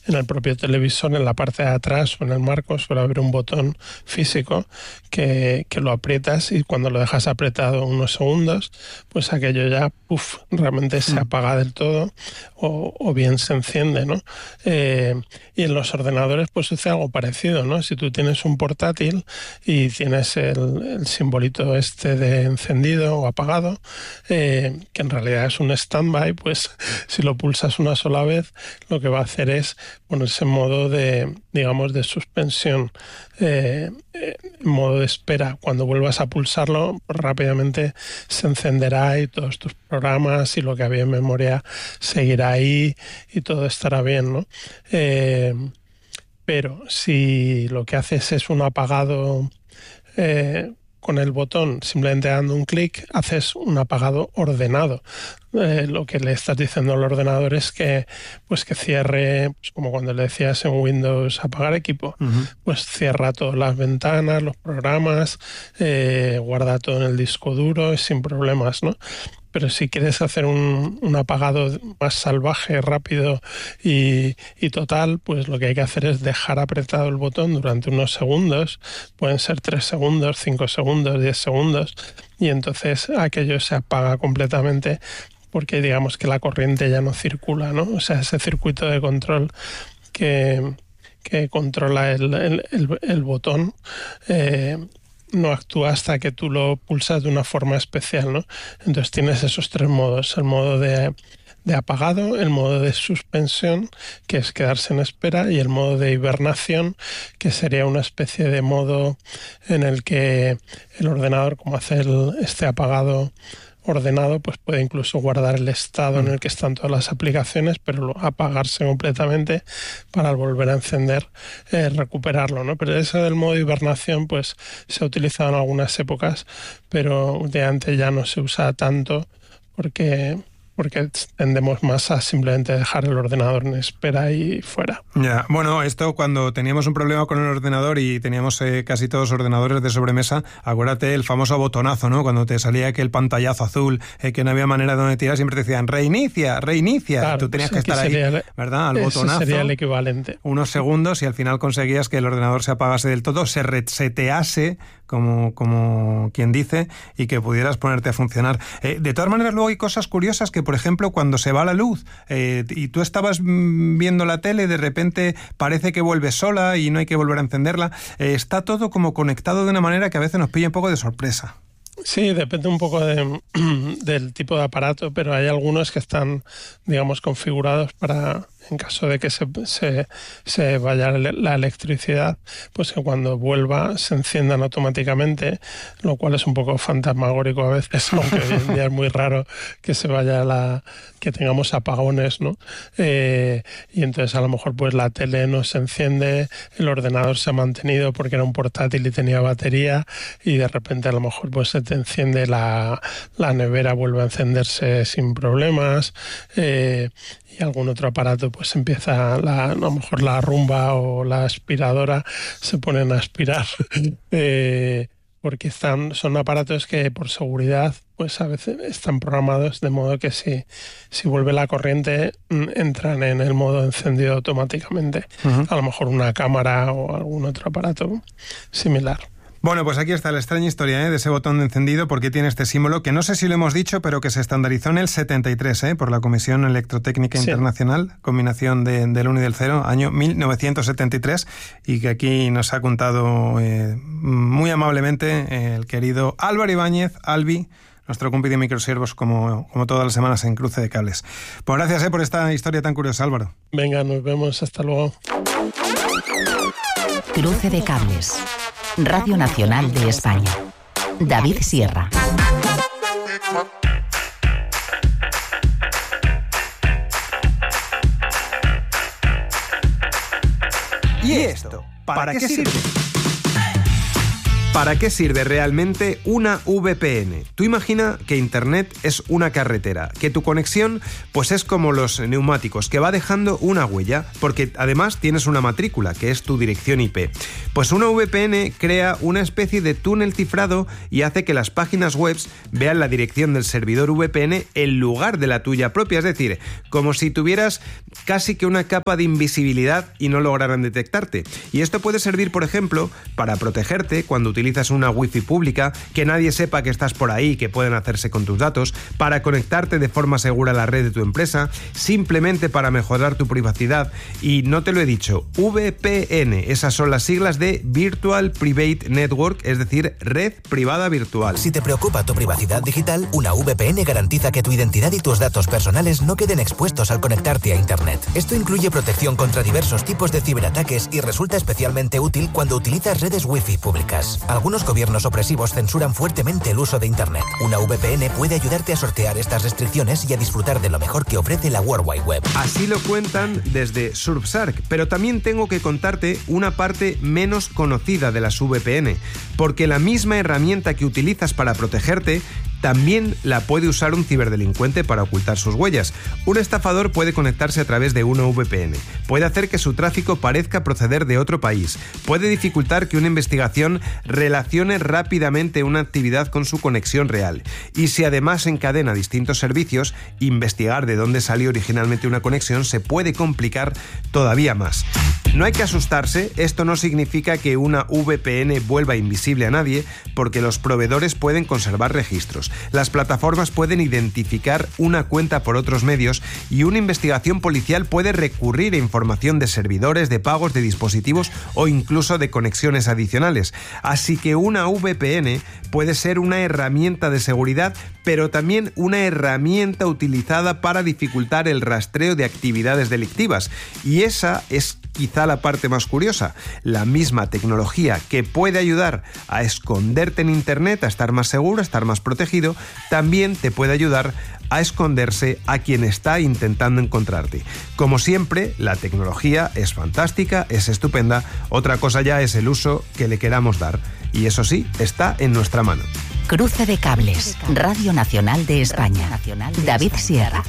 en el propio televisor, en la parte de atrás o en el marco, suele haber un botón físico que, que lo aprietas y cuando lo dejas apretado unos segundos, pues aquello ya, puff, realmente se apaga del todo o, o bien se enciende, ¿no? Eh, y en los ordenadores pues sucede algo parecido, ¿no? Si tú tienes un portátil y tienes el, el simbolito este de encendido o apagado, eh, que en realidad es un stand-by, pues si lo pulsas una sola vez, lo que va a hacer es ponerse en modo de, digamos, de suspensión, eh, en modo de espera. Cuando vuelvas a pulsarlo, rápidamente se encenderá y todos tus programas y lo que había en memoria seguirá ahí y todo estará bien, ¿no? Eh, pero si lo que haces es un apagado eh, con el botón, simplemente dando un clic, haces un apagado ordenado. Eh, lo que le estás diciendo al ordenador es que, pues que cierre, pues como cuando le decías en Windows apagar equipo, uh-huh. pues cierra todas las ventanas, los programas, eh, guarda todo en el disco duro sin problemas, ¿no? Pero si quieres hacer un, un apagado más salvaje, rápido y, y total, pues lo que hay que hacer es dejar apretado el botón durante unos segundos, pueden ser tres segundos, cinco segundos, diez segundos, y entonces aquello se apaga completamente porque digamos que la corriente ya no circula, ¿no? O sea, ese circuito de control que, que controla el, el, el, el botón eh, no actúa hasta que tú lo pulsas de una forma especial, ¿no? Entonces tienes esos tres modos, el modo de, de apagado, el modo de suspensión, que es quedarse en espera, y el modo de hibernación, que sería una especie de modo en el que el ordenador, como hace el, este apagado ordenado, pues puede incluso guardar el estado en el que están todas las aplicaciones, pero apagarse completamente para al volver a encender eh, recuperarlo, ¿no? Pero ese del modo de hibernación pues se ha utilizado en algunas épocas, pero últimamente ya no se usa tanto porque porque tendemos más a simplemente dejar el ordenador en espera y fuera.
Ya, bueno, esto cuando teníamos un problema con el ordenador y teníamos eh, casi todos ordenadores de sobremesa, acuérdate el famoso botonazo, ¿no? Cuando te salía aquel pantallazo azul, eh, que no había manera de donde tirar, siempre te decían reinicia, reinicia.
Claro,
tú tenías
pues
que estar ahí,
el,
¿verdad? Al botonazo.
Ese sería el equivalente.
Unos segundos y al final conseguías que el ordenador se apagase del todo, se resetease, como, como quien dice, y que pudieras ponerte a funcionar. Eh, de todas maneras, luego hay cosas curiosas que, por ejemplo, cuando se va la luz eh, y tú estabas viendo la tele, de repente parece que vuelve sola y no hay que volver a encenderla. Eh, está todo como conectado de una manera que a veces nos pilla un poco de sorpresa.
Sí, depende un poco de, del tipo de aparato, pero hay algunos que están, digamos, configurados para, en caso de que se, se, se vaya la electricidad, pues que cuando vuelva se enciendan automáticamente, lo cual es un poco fantasmagórico a veces, aunque hoy en día es muy raro que se vaya la, que tengamos apagones, ¿no? Eh, y entonces a lo mejor pues la tele no se enciende, el ordenador se ha mantenido porque era un portátil y tenía batería, y de repente a lo mejor pues se te enciende la, la nevera, vuelve a encenderse sin problemas, eh, y algún otro aparato pues empieza, la, a lo mejor la rumba o la aspiradora se ponen a aspirar, eh, porque están, son aparatos que por seguridad pues a veces están programados de modo que si, si vuelve la corriente entran en el modo encendido automáticamente. Uh-huh. A lo mejor una cámara o algún otro aparato similar.
Bueno, pues aquí está la extraña historia, ¿eh?, de ese botón de encendido, porque tiene este símbolo, que no sé si lo hemos dicho, pero que se estandarizó en el setenta y tres, ¿eh?, por la Comisión Electrotécnica sí. Internacional, combinación de, del uno y del cero, año mil novecientos setenta y tres, y que aquí nos ha contado eh, muy amablemente eh, el querido Álvaro Ibáñez, Albi, nuestro compi de microsiervos, como, como todas las semanas en Cruce de Cables. Pues gracias eh, por esta historia tan curiosa, Álvaro.
Venga, nos vemos, hasta luego.
Cruce de Cables. Radio Nacional de España. David Sierra.
¿Y esto? ¿Para, ¿Para qué sirve? ¿Para qué sirve realmente una V P N? Tú imagina que Internet es una carretera, que tu conexión pues es como los neumáticos, que va dejando una huella, porque además tienes una matrícula, que es tu dirección I P. Pues una V P N crea una especie de túnel cifrado y hace que las páginas web vean la dirección del servidor V P N en lugar de la tuya propia, es decir, como si tuvieras casi que una capa de invisibilidad y no lograran detectarte. Y esto puede servir, por ejemplo, para protegerte cuando utilizas una wifi pública, que nadie sepa que estás por ahí y que pueden hacerse con tus datos, para conectarte de forma segura a la red de tu empresa, simplemente para mejorar tu privacidad. Y no te lo he dicho, V P N, esas son las siglas de Virtual Private Network, es decir, red privada virtual.
Si te preocupa tu privacidad digital, una V P N garantiza que tu identidad y tus datos personales no queden expuestos al conectarte a Internet. Esto incluye protección contra diversos tipos de ciberataques y resulta especialmente útil cuando utilizas redes wifi públicas. Algunos gobiernos opresivos censuran fuertemente el uso de Internet. Una V P N puede ayudarte a sortear estas restricciones y a disfrutar de lo mejor que ofrece la World Wide Web.
Así lo cuentan desde Surfshark, pero también tengo que contarte una parte menos conocida de las V P N, porque la misma herramienta que utilizas para protegerte también la puede usar un ciberdelincuente para ocultar sus huellas. Un estafador puede conectarse a través de una V P N, puede hacer que su tráfico parezca proceder de otro país, puede dificultar que una investigación relacione rápidamente una actividad con su conexión real. Y si además encadena distintos servicios, investigar de dónde salió originalmente una conexión se puede complicar todavía más. No hay que asustarse, esto no significa que una V P N vuelva invisible a nadie, porque los proveedores pueden conservar registros. Las plataformas pueden identificar una cuenta por otros medios y una investigación policial puede recurrir a información de servidores, de pagos, de dispositivos o incluso de conexiones adicionales. Así que una V P N puede ser una herramienta de seguridad, pero también una herramienta utilizada para dificultar el rastreo de actividades delictivas. Y esa es quizá la parte más curiosa. La misma tecnología que puede ayudar a esconderte en Internet, a estar más seguro, a estar más protegido, también te puede ayudar a esconderse a quien está intentando encontrarte. Como siempre, la tecnología es fantástica, es estupenda, otra cosa ya es el uso que le queramos dar. Y eso sí, está en nuestra mano.
Cruce de cables, Radio Nacional de España. David Sierra.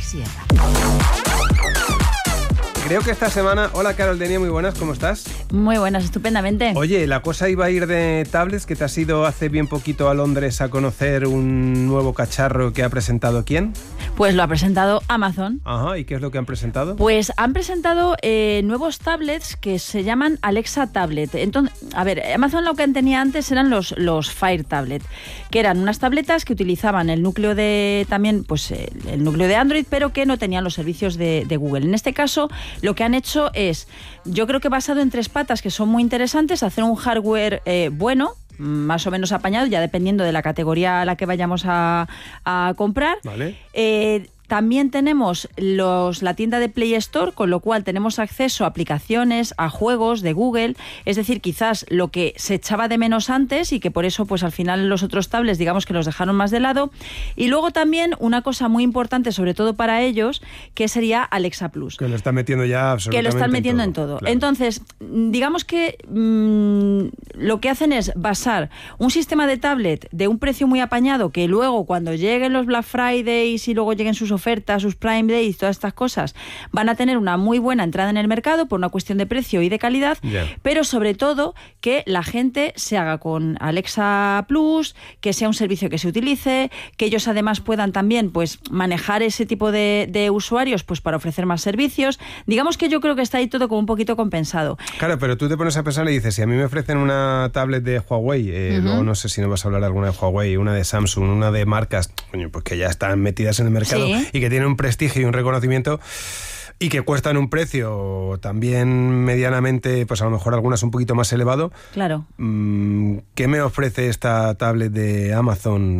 Creo que esta semana... Hola, Carol Denia, muy buenas, ¿cómo estás?
Muy buenas, estupendamente.
Oye, la cosa iba a ir de tablets, que te has ido hace bien poquito a Londres a conocer un nuevo cacharro que ha presentado ¿quién?
Pues lo ha presentado Amazon.
Ajá, ¿y qué es lo que han presentado?
Pues han presentado eh, nuevos tablets que se llaman Alexa Tablet. Entonces, a ver, Amazon lo que tenía antes eran los, los Fire Tablet, que eran unas tabletas que utilizaban el núcleo de... también, pues el, el núcleo de Android, pero que no tenían los servicios de, de Google. En este caso, lo que han hecho es, yo creo que basado en tres patas que son muy interesantes, hacer un hardware eh, bueno, más o menos apañado, ya dependiendo de la categoría a la que vayamos a, a comprar.
Vale.
Eh, También tenemos los, la tienda de Play Store, con lo cual tenemos acceso a aplicaciones, a juegos de Google, es decir, quizás lo que se echaba de menos antes y que por eso pues al final los otros tablets digamos que los dejaron más de lado. Y luego también una cosa muy importante, sobre todo para ellos, que sería Alexa Plus.
Que lo están metiendo ya absolutamente
Que lo están metiendo en todo. En todo. Claro. Entonces, digamos que mmm, lo que hacen es basar un sistema de tablet de un precio muy apañado, que luego cuando lleguen los Black Fridays y luego lleguen sus ofertas, sus Prime Days, todas estas cosas, van a tener una muy buena entrada en el mercado por una cuestión de precio y de calidad, yeah. pero sobre todo que la gente se haga con Alexa Plus, que sea un servicio que se utilice, que ellos además puedan también pues manejar ese tipo de, de usuarios pues para ofrecer más servicios. Digamos que yo creo que está ahí todo como un poquito compensado.
Claro, pero tú te pones a pensar y dices, si a mí me ofrecen una tablet de Huawei, eh, uh-huh. luego no sé si no vas a hablar alguna de Huawei, una de Samsung, una de marcas, coño, pues que ya están metidas en el mercado, ¿sí? Y que tienen un prestigio y un reconocimiento y que cuestan un precio también medianamente, pues a lo mejor algunas un poquito más elevado.
Claro.
¿Qué me ofrece esta tablet de Amazon?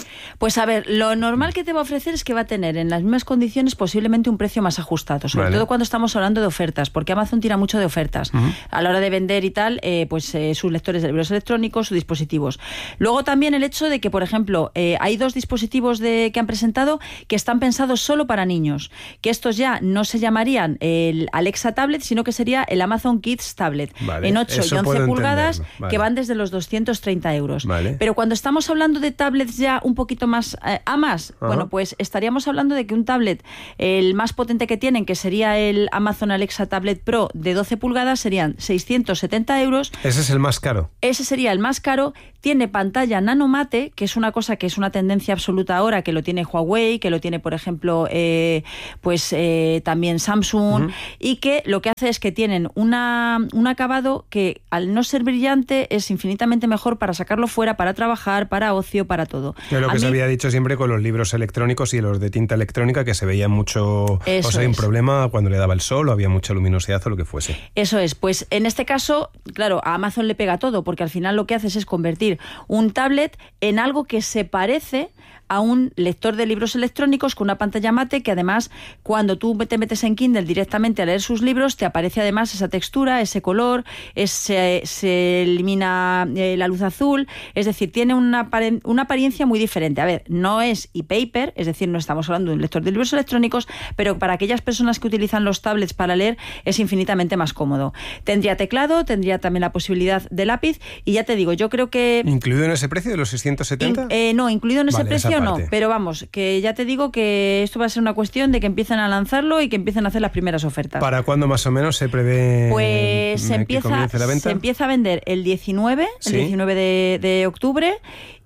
Pues a ver, lo normal que te va a ofrecer es que va a tener en las mismas condiciones posiblemente un precio más ajustado, sobre
Vale.
todo cuando estamos hablando de ofertas, porque Amazon tira mucho de ofertas
Ujú.
a la hora de vender y tal, eh, pues eh, sus lectores de libros electrónicos, sus dispositivos. Luego también el hecho de que, por ejemplo, eh, hay dos dispositivos de, que han presentado que están pensados solo para niños, que estos ya no se llamarían el Alexa Tablet, sino que sería el Amazon Kids Tablet,
Vale,
en ocho
eso
y once
puedo
pulgadas,
entenderlo, vale.
que van desde los doscientos treinta euros.
Vale.
Pero cuando estamos hablando de tablets ya un poquito más eh, a más,
Ajá.
bueno, pues estaríamos hablando de que un tablet, el más potente que tienen, que sería el Amazon Alexa Tablet Pro de doce pulgadas, serían seiscientos setenta euros.
Ese es el más caro.
Ese sería el más caro. Tiene pantalla nanomate, que es una cosa que es una tendencia absoluta ahora, que lo tiene Huawei, que lo tiene, por ejemplo, eh, pues eh, también Samsung, uh-huh. y que lo que hace es que tienen una, un acabado que, al no ser brillante, es infinitamente mejor para sacarlo fuera, para trabajar, para ocio, para todo.
Es lo
A
que
mí,
se había dicho siempre con los libros electrónicos y los de tinta electrónica, que se veía mucho,
Eso
o sea, hay un
es.
problema cuando le daba el sol o había mucha luminosidad o lo que fuese.
Eso es, pues en este caso, claro, a Amazon le pega todo, porque al final lo que haces es convertir un tablet en algo que se parece a un lector de libros electrónicos con una pantalla mate, que además cuando tú te metes en Kindle directamente a leer sus libros te aparece además esa textura, ese color, ese, se elimina eh, la luz azul, es decir, tiene una, una apariencia muy diferente. A ver, no es e-paper, es decir, no estamos hablando de un lector de libros electrónicos, pero para aquellas personas que utilizan los tablets para leer es infinitamente más cómodo. Tendría teclado, tendría también la posibilidad de lápiz y ya te digo, yo creo que...
¿Incluido en ese precio de los seiscientos setenta?
In, eh, no, incluido en ese
vale,
precio no, pero vamos, que ya te digo que esto va a ser una cuestión de que empiecen a lanzarlo y que empiecen a hacer las primeras ofertas.
¿Para cuándo más o menos se prevé
pues se
que
empieza,
comience la venta?
Se empieza a vender el diecinueve,
¿Sí?
el diecinueve de, de octubre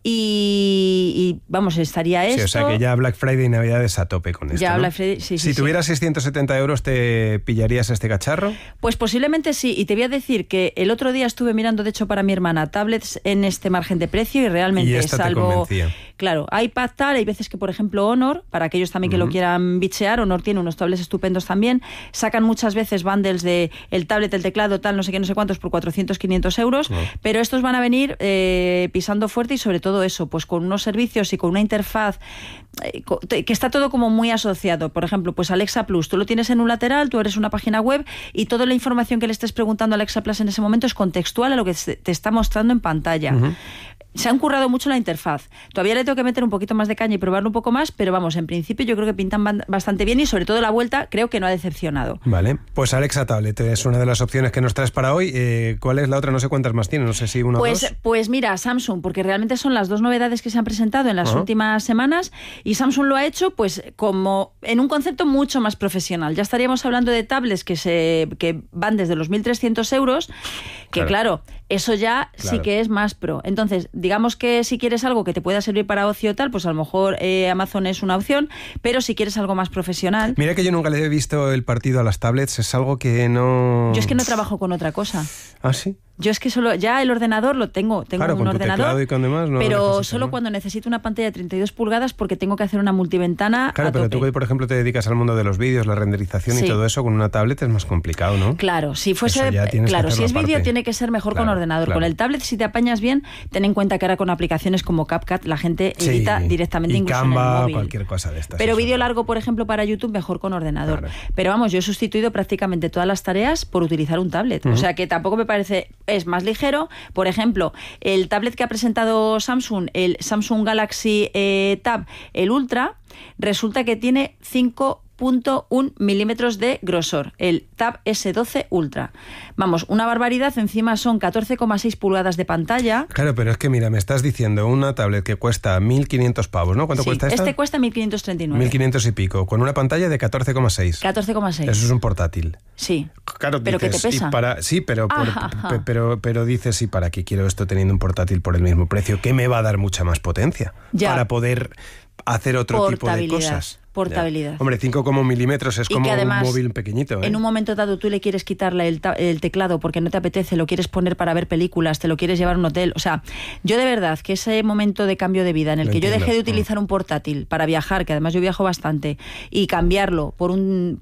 y, y vamos, estaría esto...
Sí, o sea que ya Black Friday y Navidades a tope con esto,
Ya
¿no?
Black Friday, sí, sí,
Si
sí.
tuvieras seiscientos setenta euros, ¿te pillarías este cacharro?
Pues posiblemente sí, y te voy a decir que el otro día estuve mirando, de hecho, para mi hermana, tablets en este margen de precio y realmente,
Y esta te
salvo...
convencía.
Claro, iPad tal, hay veces que, por ejemplo, Honor, para aquellos también que
Ujú.
lo quieran bichear, Honor tiene unos tablets estupendos también, sacan muchas veces bundles de el tablet, el teclado, tal, no sé qué, no sé cuántos, por cuatrocientos, quinientos euros,
No.
pero estos van a venir eh, pisando fuerte y sobre todo eso, pues con unos servicios y con una interfaz eh, co- que está todo como muy asociado. Por ejemplo, pues Alexa Plus, tú lo tienes en un lateral, tú eres una página web y toda la información que le estés preguntando a Alexa Plus en ese momento es contextual a lo que se- te está mostrando en pantalla.
Ujú.
Se han currado mucho la interfaz. Todavía le tengo que meter un poquito más de caña y probarlo un poco más, pero vamos, en principio yo creo que pintan ban- bastante bien y sobre todo la vuelta creo que no ha decepcionado.
Vale, pues Alexa Tablet es una de las opciones que nos traes para hoy. Eh, ¿Cuál es la otra? No sé cuántas más tiene, no sé si una o
Pues,
dos.
pues mira, Samsung, porque realmente son las dos novedades que se han presentado en las
Ajá.
últimas semanas y Samsung lo ha hecho pues como en un concepto mucho más profesional. Ya estaríamos hablando de tablets que se que van desde los mil trescientos euros, que
Claro.
claro, eso ya sí
Claro.
que es más pro. Entonces, digamos que si quieres algo que te pueda servir para ocio tal, pues a lo mejor eh, Amazon es una opción, pero si quieres algo más profesional...
Mira que yo nunca le he visto el partido a las tablets, es algo que no...
Yo es que no trabajo con otra cosa.
¿Ah, sí?
Yo es que solo, ya el ordenador lo tengo, tengo
Claro,
un
con tu
ordenador,
teclado y con demás no
pero
necesitas,
solo
¿no?
cuando necesito una pantalla de treinta y dos pulgadas porque tengo que hacer una multiventana
Claro,
a
pero
tope.
tú que, por ejemplo, te dedicas al mundo de los vídeos, la renderización
Sí.
y todo eso, con una tablet es más complicado, ¿no?
Claro, si fuese,
Eso ya tienes que
claro, si
hacerlo
es vídeo
aparte.
tiene que ser mejor con
Claro,
ordenador.
claro.
Con el tablet, si te apañas bien, ten en cuenta que ahora con aplicaciones como CapCut la gente
Sí,
edita directamente
y
incluso en el
Canva,
móvil.
cualquier cosa de estas.
Pero
eso.
vídeo largo, por ejemplo, para YouTube, mejor con ordenador. Pero vamos, yo he sustituido prácticamente todas las tareas por utilizar un tablet. O
Ujú.
sea que tampoco me parece, es más ligero. Por ejemplo, el tablet que ha presentado Samsung, el Samsung Galaxy eh, Tab, el Ultra, resulta que tiene cinco punto uno milímetros de grosor, el Tab ese doce Ultra. Vamos, una barbaridad, encima son catorce coma seis pulgadas de pantalla.
Claro, pero es que mira, me estás diciendo una tablet que cuesta mil quinientos pavos, ¿no? ¿Cuánto
Sí,
cuesta esta?
este cuesta mil quinientos treinta y nueve.
mil quinientos y pico, con una pantalla de catorce coma seis.
catorce coma seis.
Eso es un portátil.
Sí.
Claro,
Pero que
dices,
te pesa.
y para, sí, pero, por-
Ajá, ajá.
pe- pero, pero dices, ¿y para qué quiero esto teniendo un portátil por el mismo precio? ¿Qué me va a dar mucha más potencia?
Ya.
Para poder hacer otro tipo de
Portabilidad,
cosas.
portabilidad.
Ya. Hombre, cinco como milímetros es
Y
como
que además,
un móvil pequeñito, ¿eh?
En un momento dado tú le quieres quitarle el, ta- el teclado porque no te apetece, lo quieres poner para ver películas, te lo quieres llevar a un hotel. O sea, yo de verdad que ese momento de cambio de vida en el
Lo
que yo
entiendo.
dejé de utilizar un portátil para viajar, que además yo viajo bastante, y cambiarlo por un por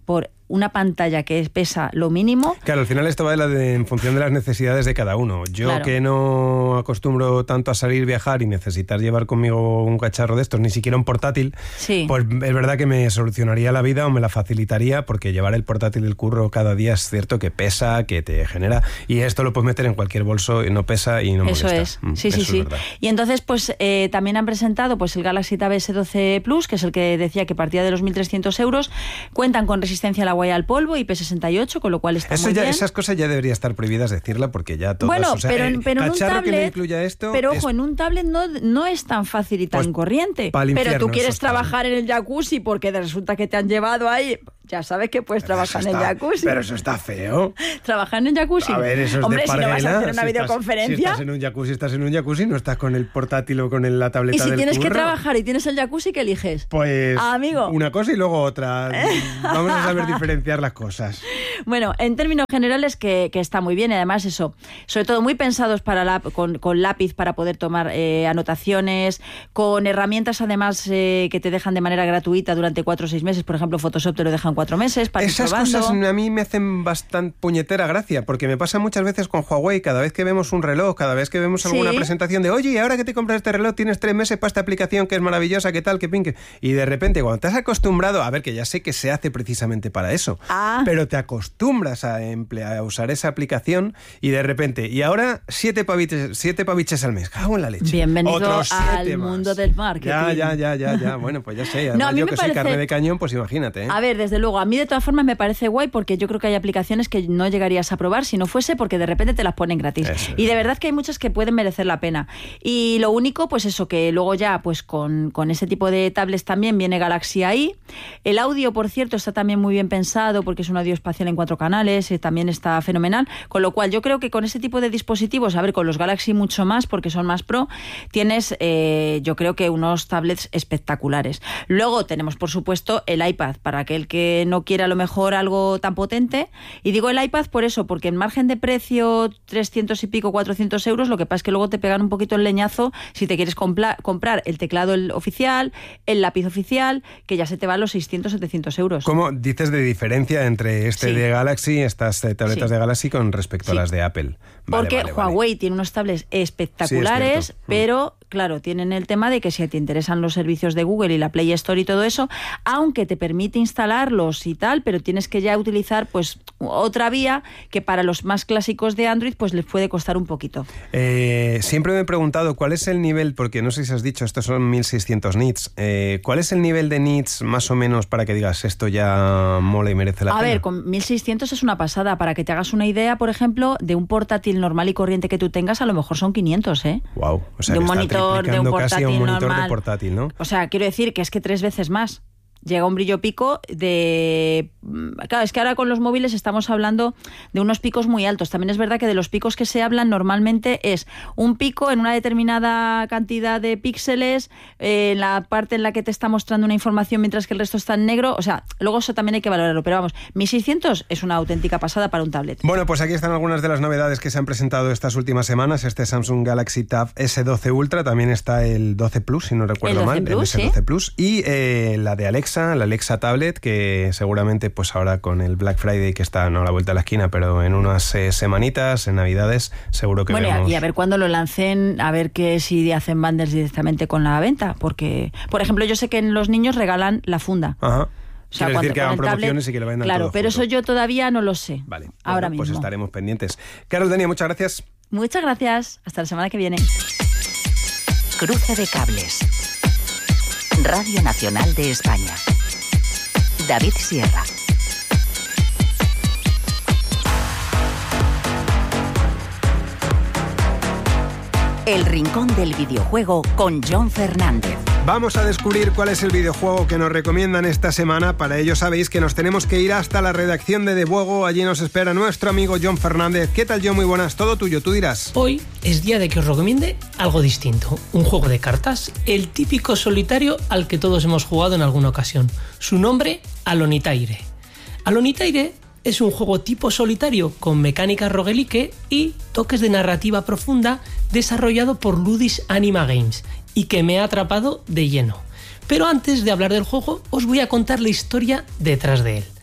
una pantalla que pesa lo mínimo.
Claro, al final esto va de la de, en función de las necesidades de cada uno. Yo claro. que no acostumbro tanto a salir, viajar y necesitar llevar conmigo un cacharro de estos, ni siquiera un portátil, sí. pues es verdad que me solucionaría la vida o me la facilitaría, porque llevar el portátil del curro cada día es cierto que pesa, que te genera, y esto lo puedes meter en cualquier bolso y no pesa y no molesta.
Eso es,
mm,
sí,
eso
sí,
es
sí.
Verdad.
Y entonces pues eh, también han presentado pues el Galaxy Tab S doce Plus, que es el que decía que partía de los mil trescientos euros, cuentan con resistencia al agua y al polvo, I P sesenta y ocho, con lo cual está
Eso
muy
ya,
bien.
Esas cosas ya debería estar prohibidas decirla, porque ya todas...
Bueno,
o sea,
pero,
el
pero en un
cacharro
tablet,
que no incluya esto...
Pero
es...
ojo, en un tablet no, no es tan fácil y tan
pues
corriente.
Pero
infierno, tú quieres
eso
trabajar en el jacuzzi porque resulta que te han llevado ahí... Ya sabes que puedes
pero
trabajar
está,
en el jacuzzi.
Pero eso está feo.
¿Trabajar en el jacuzzi?
A ver, eso es
Hombre,
de
si no vas a hacer una
si
videoconferencia...
Estás, si estás en un jacuzzi, estás en un jacuzzi, no estás con el portátil o con la tableta del
Y si tienes
curro.
que trabajar y tienes el jacuzzi, ¿qué eliges?
Pues
ah, amigo.
una cosa y luego otra. Vamos a saber diferenciar las cosas.
Bueno, en términos generales que, que está muy bien, y además eso, sobre todo muy pensados para la, con, con lápiz para poder tomar eh, anotaciones, con herramientas además eh, que te dejan de manera gratuita durante cuatro o seis meses, por ejemplo Photoshop te lo dejan cuatro meses para
Esas
probando.
cosas a mí me hacen bastante puñetera gracia, porque me pasa muchas veces con Huawei, cada vez que vemos un reloj, cada vez que vemos alguna ¿Sí? presentación de, oye, ahora que te compras este reloj tienes tres meses para esta aplicación que es maravillosa, qué tal, qué pin, y de repente cuando te has acostumbrado, a ver, que ya sé que se hace precisamente para eso,
ah.
pero te acostumbras a emplear, a usar esa aplicación y de repente, y ahora siete paviches, siete paviches al mes, cago en la leche.
Bienvenido
Otros
al
más.
mundo del marketing.
Ya, ya, ya, ya, ya, bueno, pues ya sé,
no, a mí
yo
me
que
parece...
soy carne de cañón, pues imagínate. ¿eh?
A ver, desde luego, a mí de todas formas me parece guay, porque yo creo que hay aplicaciones que no llegarías a probar si no fuese porque de repente te las ponen gratis. Eso y de verdad que hay muchas que pueden merecer la pena. Y lo único, pues eso, que luego ya pues con, con ese tipo de tablets también viene Galaxy A I. El audio, por cierto, está también muy bien pensado porque es un audio espacial en cuatro canales, eh, también está fenomenal. Con lo cual yo creo que con ese tipo de dispositivos, a ver, con los Galaxy mucho más porque son más pro, tienes eh, yo creo que unos tablets espectaculares. Luego tenemos, por supuesto, el iPad, para aquel que no quiera a lo mejor algo tan potente. Y digo el iPad por eso, porque en margen de precio trescientos y pico, cuatrocientos euros, lo que pasa es que luego te pegan un poquito el leñazo si te quieres compla- comprar el teclado el oficial, el lápiz oficial, que ya se te va a los seiscientos, setecientos euros.
¿Cómo dices de diferencia entre este sí. de Galaxy, estas tabletas sí. de Galaxy con respecto sí. a las de Apple? Vale,
porque
vale,
Huawei
vale.
tiene unos tablets espectaculares, sí, pero claro, tienen el tema de que si te interesan los servicios de Google y la Play Store y todo eso, aunque te permite instalarlos y tal, pero tienes que ya utilizar pues otra vía que para los más clásicos de Android pues les puede costar un poquito.
Eh, siempre me he preguntado cuál es el nivel, porque no sé si has dicho, estos son mil seiscientos nits, eh, ¿cuál es el nivel de nits más o menos para que digas esto ya mola y merece la
a
pena?
A ver, con mil seiscientos es una pasada. Para que te hagas una idea, por ejemplo, de un portátil normal y corriente que tú tengas, a lo mejor son quinientos, ¿eh?
Wow, o sea,
de un
que
monitor,
está
de un
casi a un monitor
normal.
de portátil, ¿no?
O sea, quiero decir que es que tres veces más. Llega un brillo pico de... Claro, es que ahora con los móviles estamos hablando de unos picos muy altos. También es verdad que de los picos que se hablan normalmente es un pico en una determinada cantidad de píxeles, eh, en la parte en la que te está mostrando una información mientras que el resto está en negro. O sea, luego eso también hay que valorarlo. Pero vamos, mil seiscientos es una auténtica pasada para un tablet.
Bueno, pues aquí están algunas de las novedades que se han presentado estas últimas semanas. Este Samsung Galaxy Tab S doce Ultra, también está el doce Plus, si no recuerdo
el
mal,
Plus,
el S doce
¿sí?
Plus, y eh, la de Alexa, la Alexa Tablet, que seguramente pues ahora con el Black Friday, que está no a la vuelta de la esquina, pero en unas eh, semanitas, en Navidades, seguro que
bueno,
vemos...
y a ver cuándo lo lancen, a ver que si hacen bundles directamente con la venta, porque, por ejemplo, yo sé que en los niños regalan la funda.
Ajá.
O sea,
Quiere
cuando,
decir que hagan
tablet,
promociones y que lo vendan
claro,
todo
pero
junto.
eso yo todavía no lo sé.
Vale,
ahora
bueno, pues
mismo.
estaremos pendientes. Carol Denia, muchas gracias.
Muchas gracias. Hasta la semana que viene.
Cruce de cables. Radio Nacional de España. David Sierra. El rincón del videojuego con John Fernández.
Vamos a descubrir cuál es el videojuego que nos recomiendan esta semana. Para ello sabéis que nos tenemos que ir hasta la redacción de Debuego. Allí nos espera nuestro amigo John Fernández. ¿Qué tal, John? Muy buenas. Todo tuyo, tú dirás.
Hoy es día de que os recomiende algo distinto. Un juego de cartas, el típico solitario al que todos hemos jugado en alguna ocasión. Su nombre, Alonitaire. Alonitaire es un juego tipo solitario con mecánicas roguelike y toques de narrativa profunda desarrollado por Ludus Anima Games y que me ha atrapado de lleno. Pero antes de hablar del juego, os voy a contar la historia detrás de él.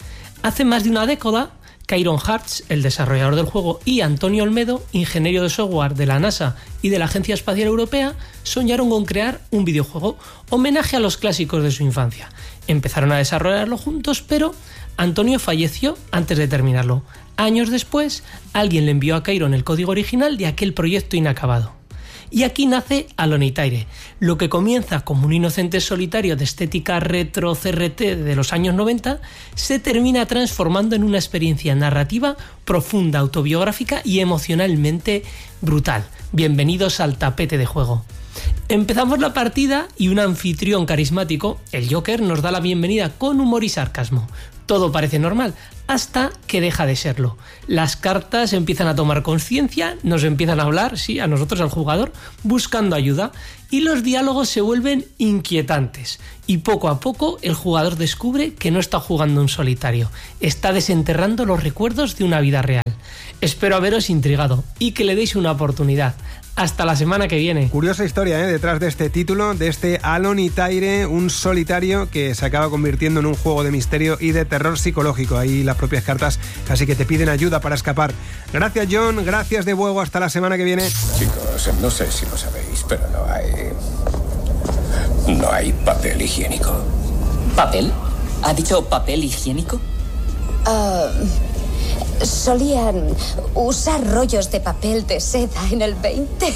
Hace más de una década, Kairon Hatch, el desarrollador del juego, y Antonio Olmedo, ingeniero de software de la NASA y de la Agencia Espacial Europea, soñaron con crear un videojuego homenaje a los clásicos de su infancia. Empezaron a desarrollarlo juntos, pero Antonio falleció antes de terminarlo. Años después, alguien le envió a Kairon el código original de aquel proyecto inacabado. Y aquí nace Alonitaire, lo que comienza como un inocente solitario de estética retro C R T de los años noventa, se termina transformando en una experiencia narrativa profunda, autobiográfica y emocionalmente brutal. Bienvenidos al tapete de juego. Empezamos la partida y un anfitrión carismático, el Joker, nos da la bienvenida con humor y sarcasmo. Todo parece normal, hasta que deja de serlo. Las cartas empiezan a tomar conciencia, nos empiezan a hablar, sí, a nosotros, al jugador, buscando ayuda, y los diálogos se vuelven inquietantes. Y poco a poco el jugador descubre que no está jugando en solitario, está desenterrando los recuerdos de una vida real. Espero haberos intrigado y que le deis una oportunidad. Hasta la semana que viene.
Curiosa historia, ¿eh? Detrás de este título, de este Alonitaire, un solitario que se acaba convirtiendo en un juego de misterio y de terror psicológico. Ahí las propias cartas casi que te piden ayuda para escapar. Gracias, John. Gracias de Buego. Hasta la semana que viene.
Chicos, no sé si lo sabéis, pero no hay... No hay papel higiénico.
¿Papel? ¿Ha dicho papel higiénico?
Uh, solían usar rollos de papel de seda en el veinte.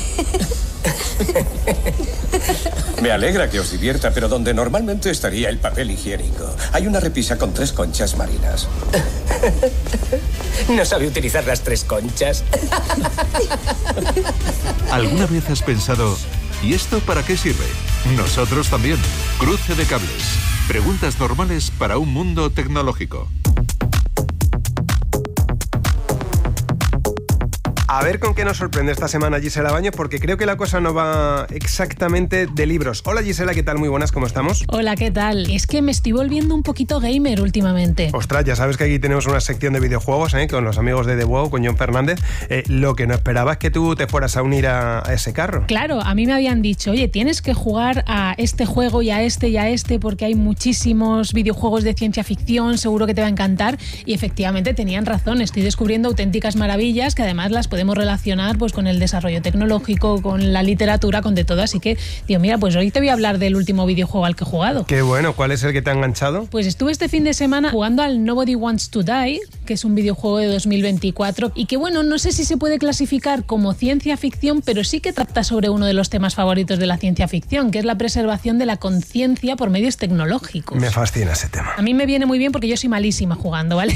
Me alegra que os divierta, pero donde normalmente estaría el papel higiénico, hay una repisa con tres conchas marinas.
¿No sabe utilizar las tres conchas?
¿Alguna vez has pensado, ¿y esto para qué sirve? Nosotros también. Cruce de cables. Preguntas normales para un mundo tecnológico.
A ver con qué nos sorprende esta semana Gisela Baños, porque creo que la cosa no va exactamente de libros. Hola Gisela, ¿qué tal? Muy buenas, ¿cómo estamos?
Hola, ¿qué tal? Es que me estoy volviendo un poquito gamer últimamente.
Ostras, ya sabes que aquí tenemos una sección de videojuegos, ¿eh? Con los amigos de The WoW, con John Fernández. Eh, lo que no esperaba es que tú te fueras a unir a, a ese carro.
Claro, a mí me habían dicho, oye, tienes que jugar a este juego y a este y a este porque hay muchísimos videojuegos de ciencia ficción, seguro que te va a encantar. Y efectivamente tenían razón, estoy descubriendo auténticas maravillas que además las podemos relacionar pues con el desarrollo tecnológico, con la literatura, con de todo. Así que, tío, mira, pues hoy te voy a hablar del último videojuego al que he jugado.
Qué bueno, ¿cuál es el que te ha enganchado?
Pues estuve este fin de semana jugando al Nobody Wants to Die, que es un videojuego de dos mil veinticuatro y que, bueno, no sé si se puede clasificar como ciencia ficción, pero sí que trata sobre uno de los temas favoritos de la ciencia ficción, que es la preservación de la conciencia por medios tecnológicos.
Me fascina ese tema.
A mí me viene muy bien porque yo soy malísima jugando, ¿vale?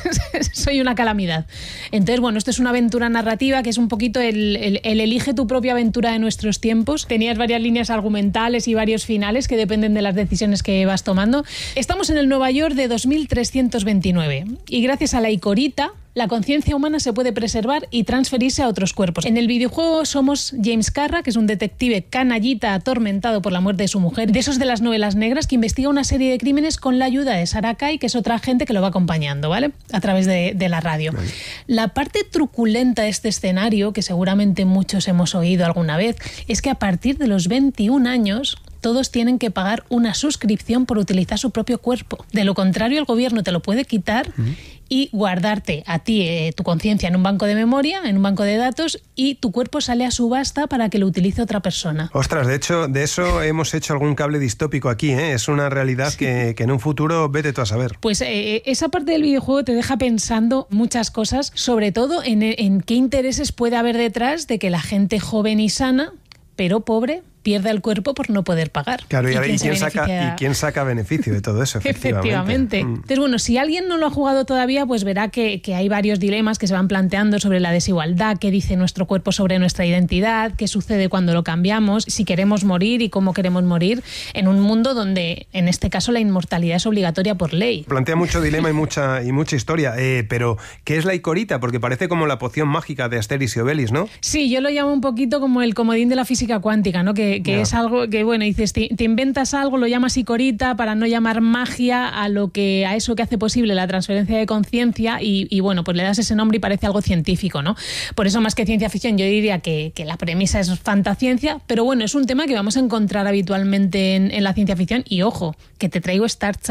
Soy una calamidad. Entonces, bueno, esto es una aventura narrativa que es un poquito el, el, el elige tu propia aventura de nuestros tiempos. Tenías varias líneas argumentales y varios finales que dependen de las decisiones que vas tomando. Estamos en el Nueva York de dos mil trescientos veintinueve y gracias a la Icorita, la conciencia humana se puede preservar y transferirse a otros cuerpos. En el videojuego somos James Carra, que es un detective canallita atormentado por la muerte de su mujer, de esos de las novelas negras, que investiga una serie de crímenes con la ayuda de Sarah Kay, que es otra agente que lo va acompañando, ¿vale? A través de, de la radio. Vale. La parte truculenta de este escenario, que seguramente muchos hemos oído alguna vez, es que a partir de los veintiún años... todos tienen que pagar una suscripción por utilizar su propio cuerpo. De lo contrario, el gobierno te lo puede quitar uh-huh. y guardarte a ti eh, tu conciencia en un banco de memoria, en un banco de datos, y tu cuerpo sale a subasta para que lo utilice otra persona.
Ostras, de hecho, de eso hemos hecho algún cable distópico aquí, ¿eh? Es una realidad sí. que, que en un futuro vete tú a saber.
Pues eh, esa parte del videojuego te deja pensando muchas cosas, sobre todo en, en qué intereses puede haber detrás de que la gente joven y sana, pero pobre, pierde el cuerpo por no poder pagar.
Claro, y,
¿Y,
a ver,
quién,
¿y, quién saca, ¿y quién saca beneficio de todo eso? Efectivamente.
Efectivamente. Mm. Entonces, bueno, si alguien no lo ha jugado todavía, pues verá que, que hay varios dilemas que se van planteando sobre la desigualdad, qué dice nuestro cuerpo sobre nuestra identidad, qué sucede cuando lo cambiamos, si queremos morir y cómo queremos morir en un mundo donde, en este caso, la inmortalidad es obligatoria por ley.
Plantea mucho dilema y mucha, y mucha historia, eh, pero ¿qué es la Icorita? Porque parece como la poción mágica de Asterix y Obelix, ¿no?
Sí, yo lo llamo un poquito como el comodín de la física cuántica, ¿no? Que, que no. es algo que, bueno, dices, te, te inventas algo, lo llamas Icorita para no llamar magia a lo que a eso que hace posible la transferencia de conciencia y, y bueno, pues le das ese nombre y parece algo científico, ¿no? Por eso, más que ciencia ficción, yo diría que, que la premisa es fantasciencia, pero bueno, es un tema que vamos a encontrar habitualmente en, en la ciencia ficción y ojo, que te traigo startup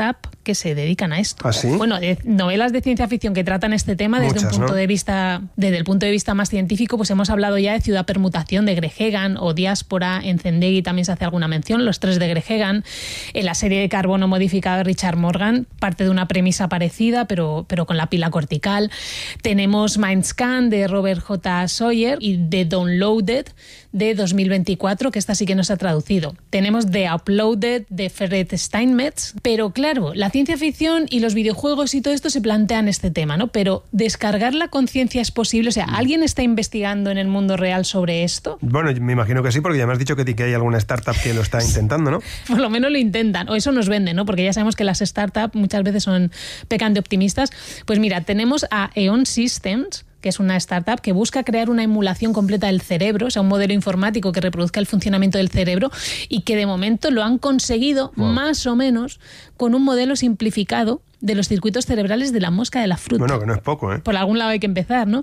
que se dedican a esto.
¿Ah, sí?
Bueno, de novelas de ciencia ficción que tratan este tema desde
Muchas,
un punto
¿no?
de vista, desde el punto de vista más científico, pues hemos hablado ya de Ciudad Permutación de Greg Egan o Diáspora, en Zendegi también se hace alguna mención, Los tres de Greg Egan, en la serie de Carbono modificado de Richard Morgan, parte de una premisa parecida, pero, pero con la pila cortical. Tenemos Mindscan de Robert J. Sawyer y The Downloaded de dos mil veinticuatro, que esta sí que no se ha traducido. Tenemos The Uploaded de Ferret Steinmetz, pero claro, la ciencia ficción y los videojuegos y todo esto se plantean este tema, ¿no? Pero descargar la conciencia es posible, o sea, ¿alguien está investigando en el mundo real sobre esto?
Bueno, me imagino que sí, porque ya me has dicho que, que hay alguna startup que lo está intentando, ¿no?
Por lo menos lo intentan, o eso nos venden, ¿no? Porque ya sabemos que las startups muchas veces son pecan de optimistas. Pues mira, tenemos a Eon Systems, que es una startup que busca crear una emulación completa del cerebro, o sea, un modelo informático que reproduzca el funcionamiento del cerebro, y que de momento lo han conseguido wow. más o menos con un modelo simplificado de los circuitos cerebrales de la mosca de la fruta.
Bueno, que no es poco, ¿eh?
Por algún lado hay que empezar, ¿no?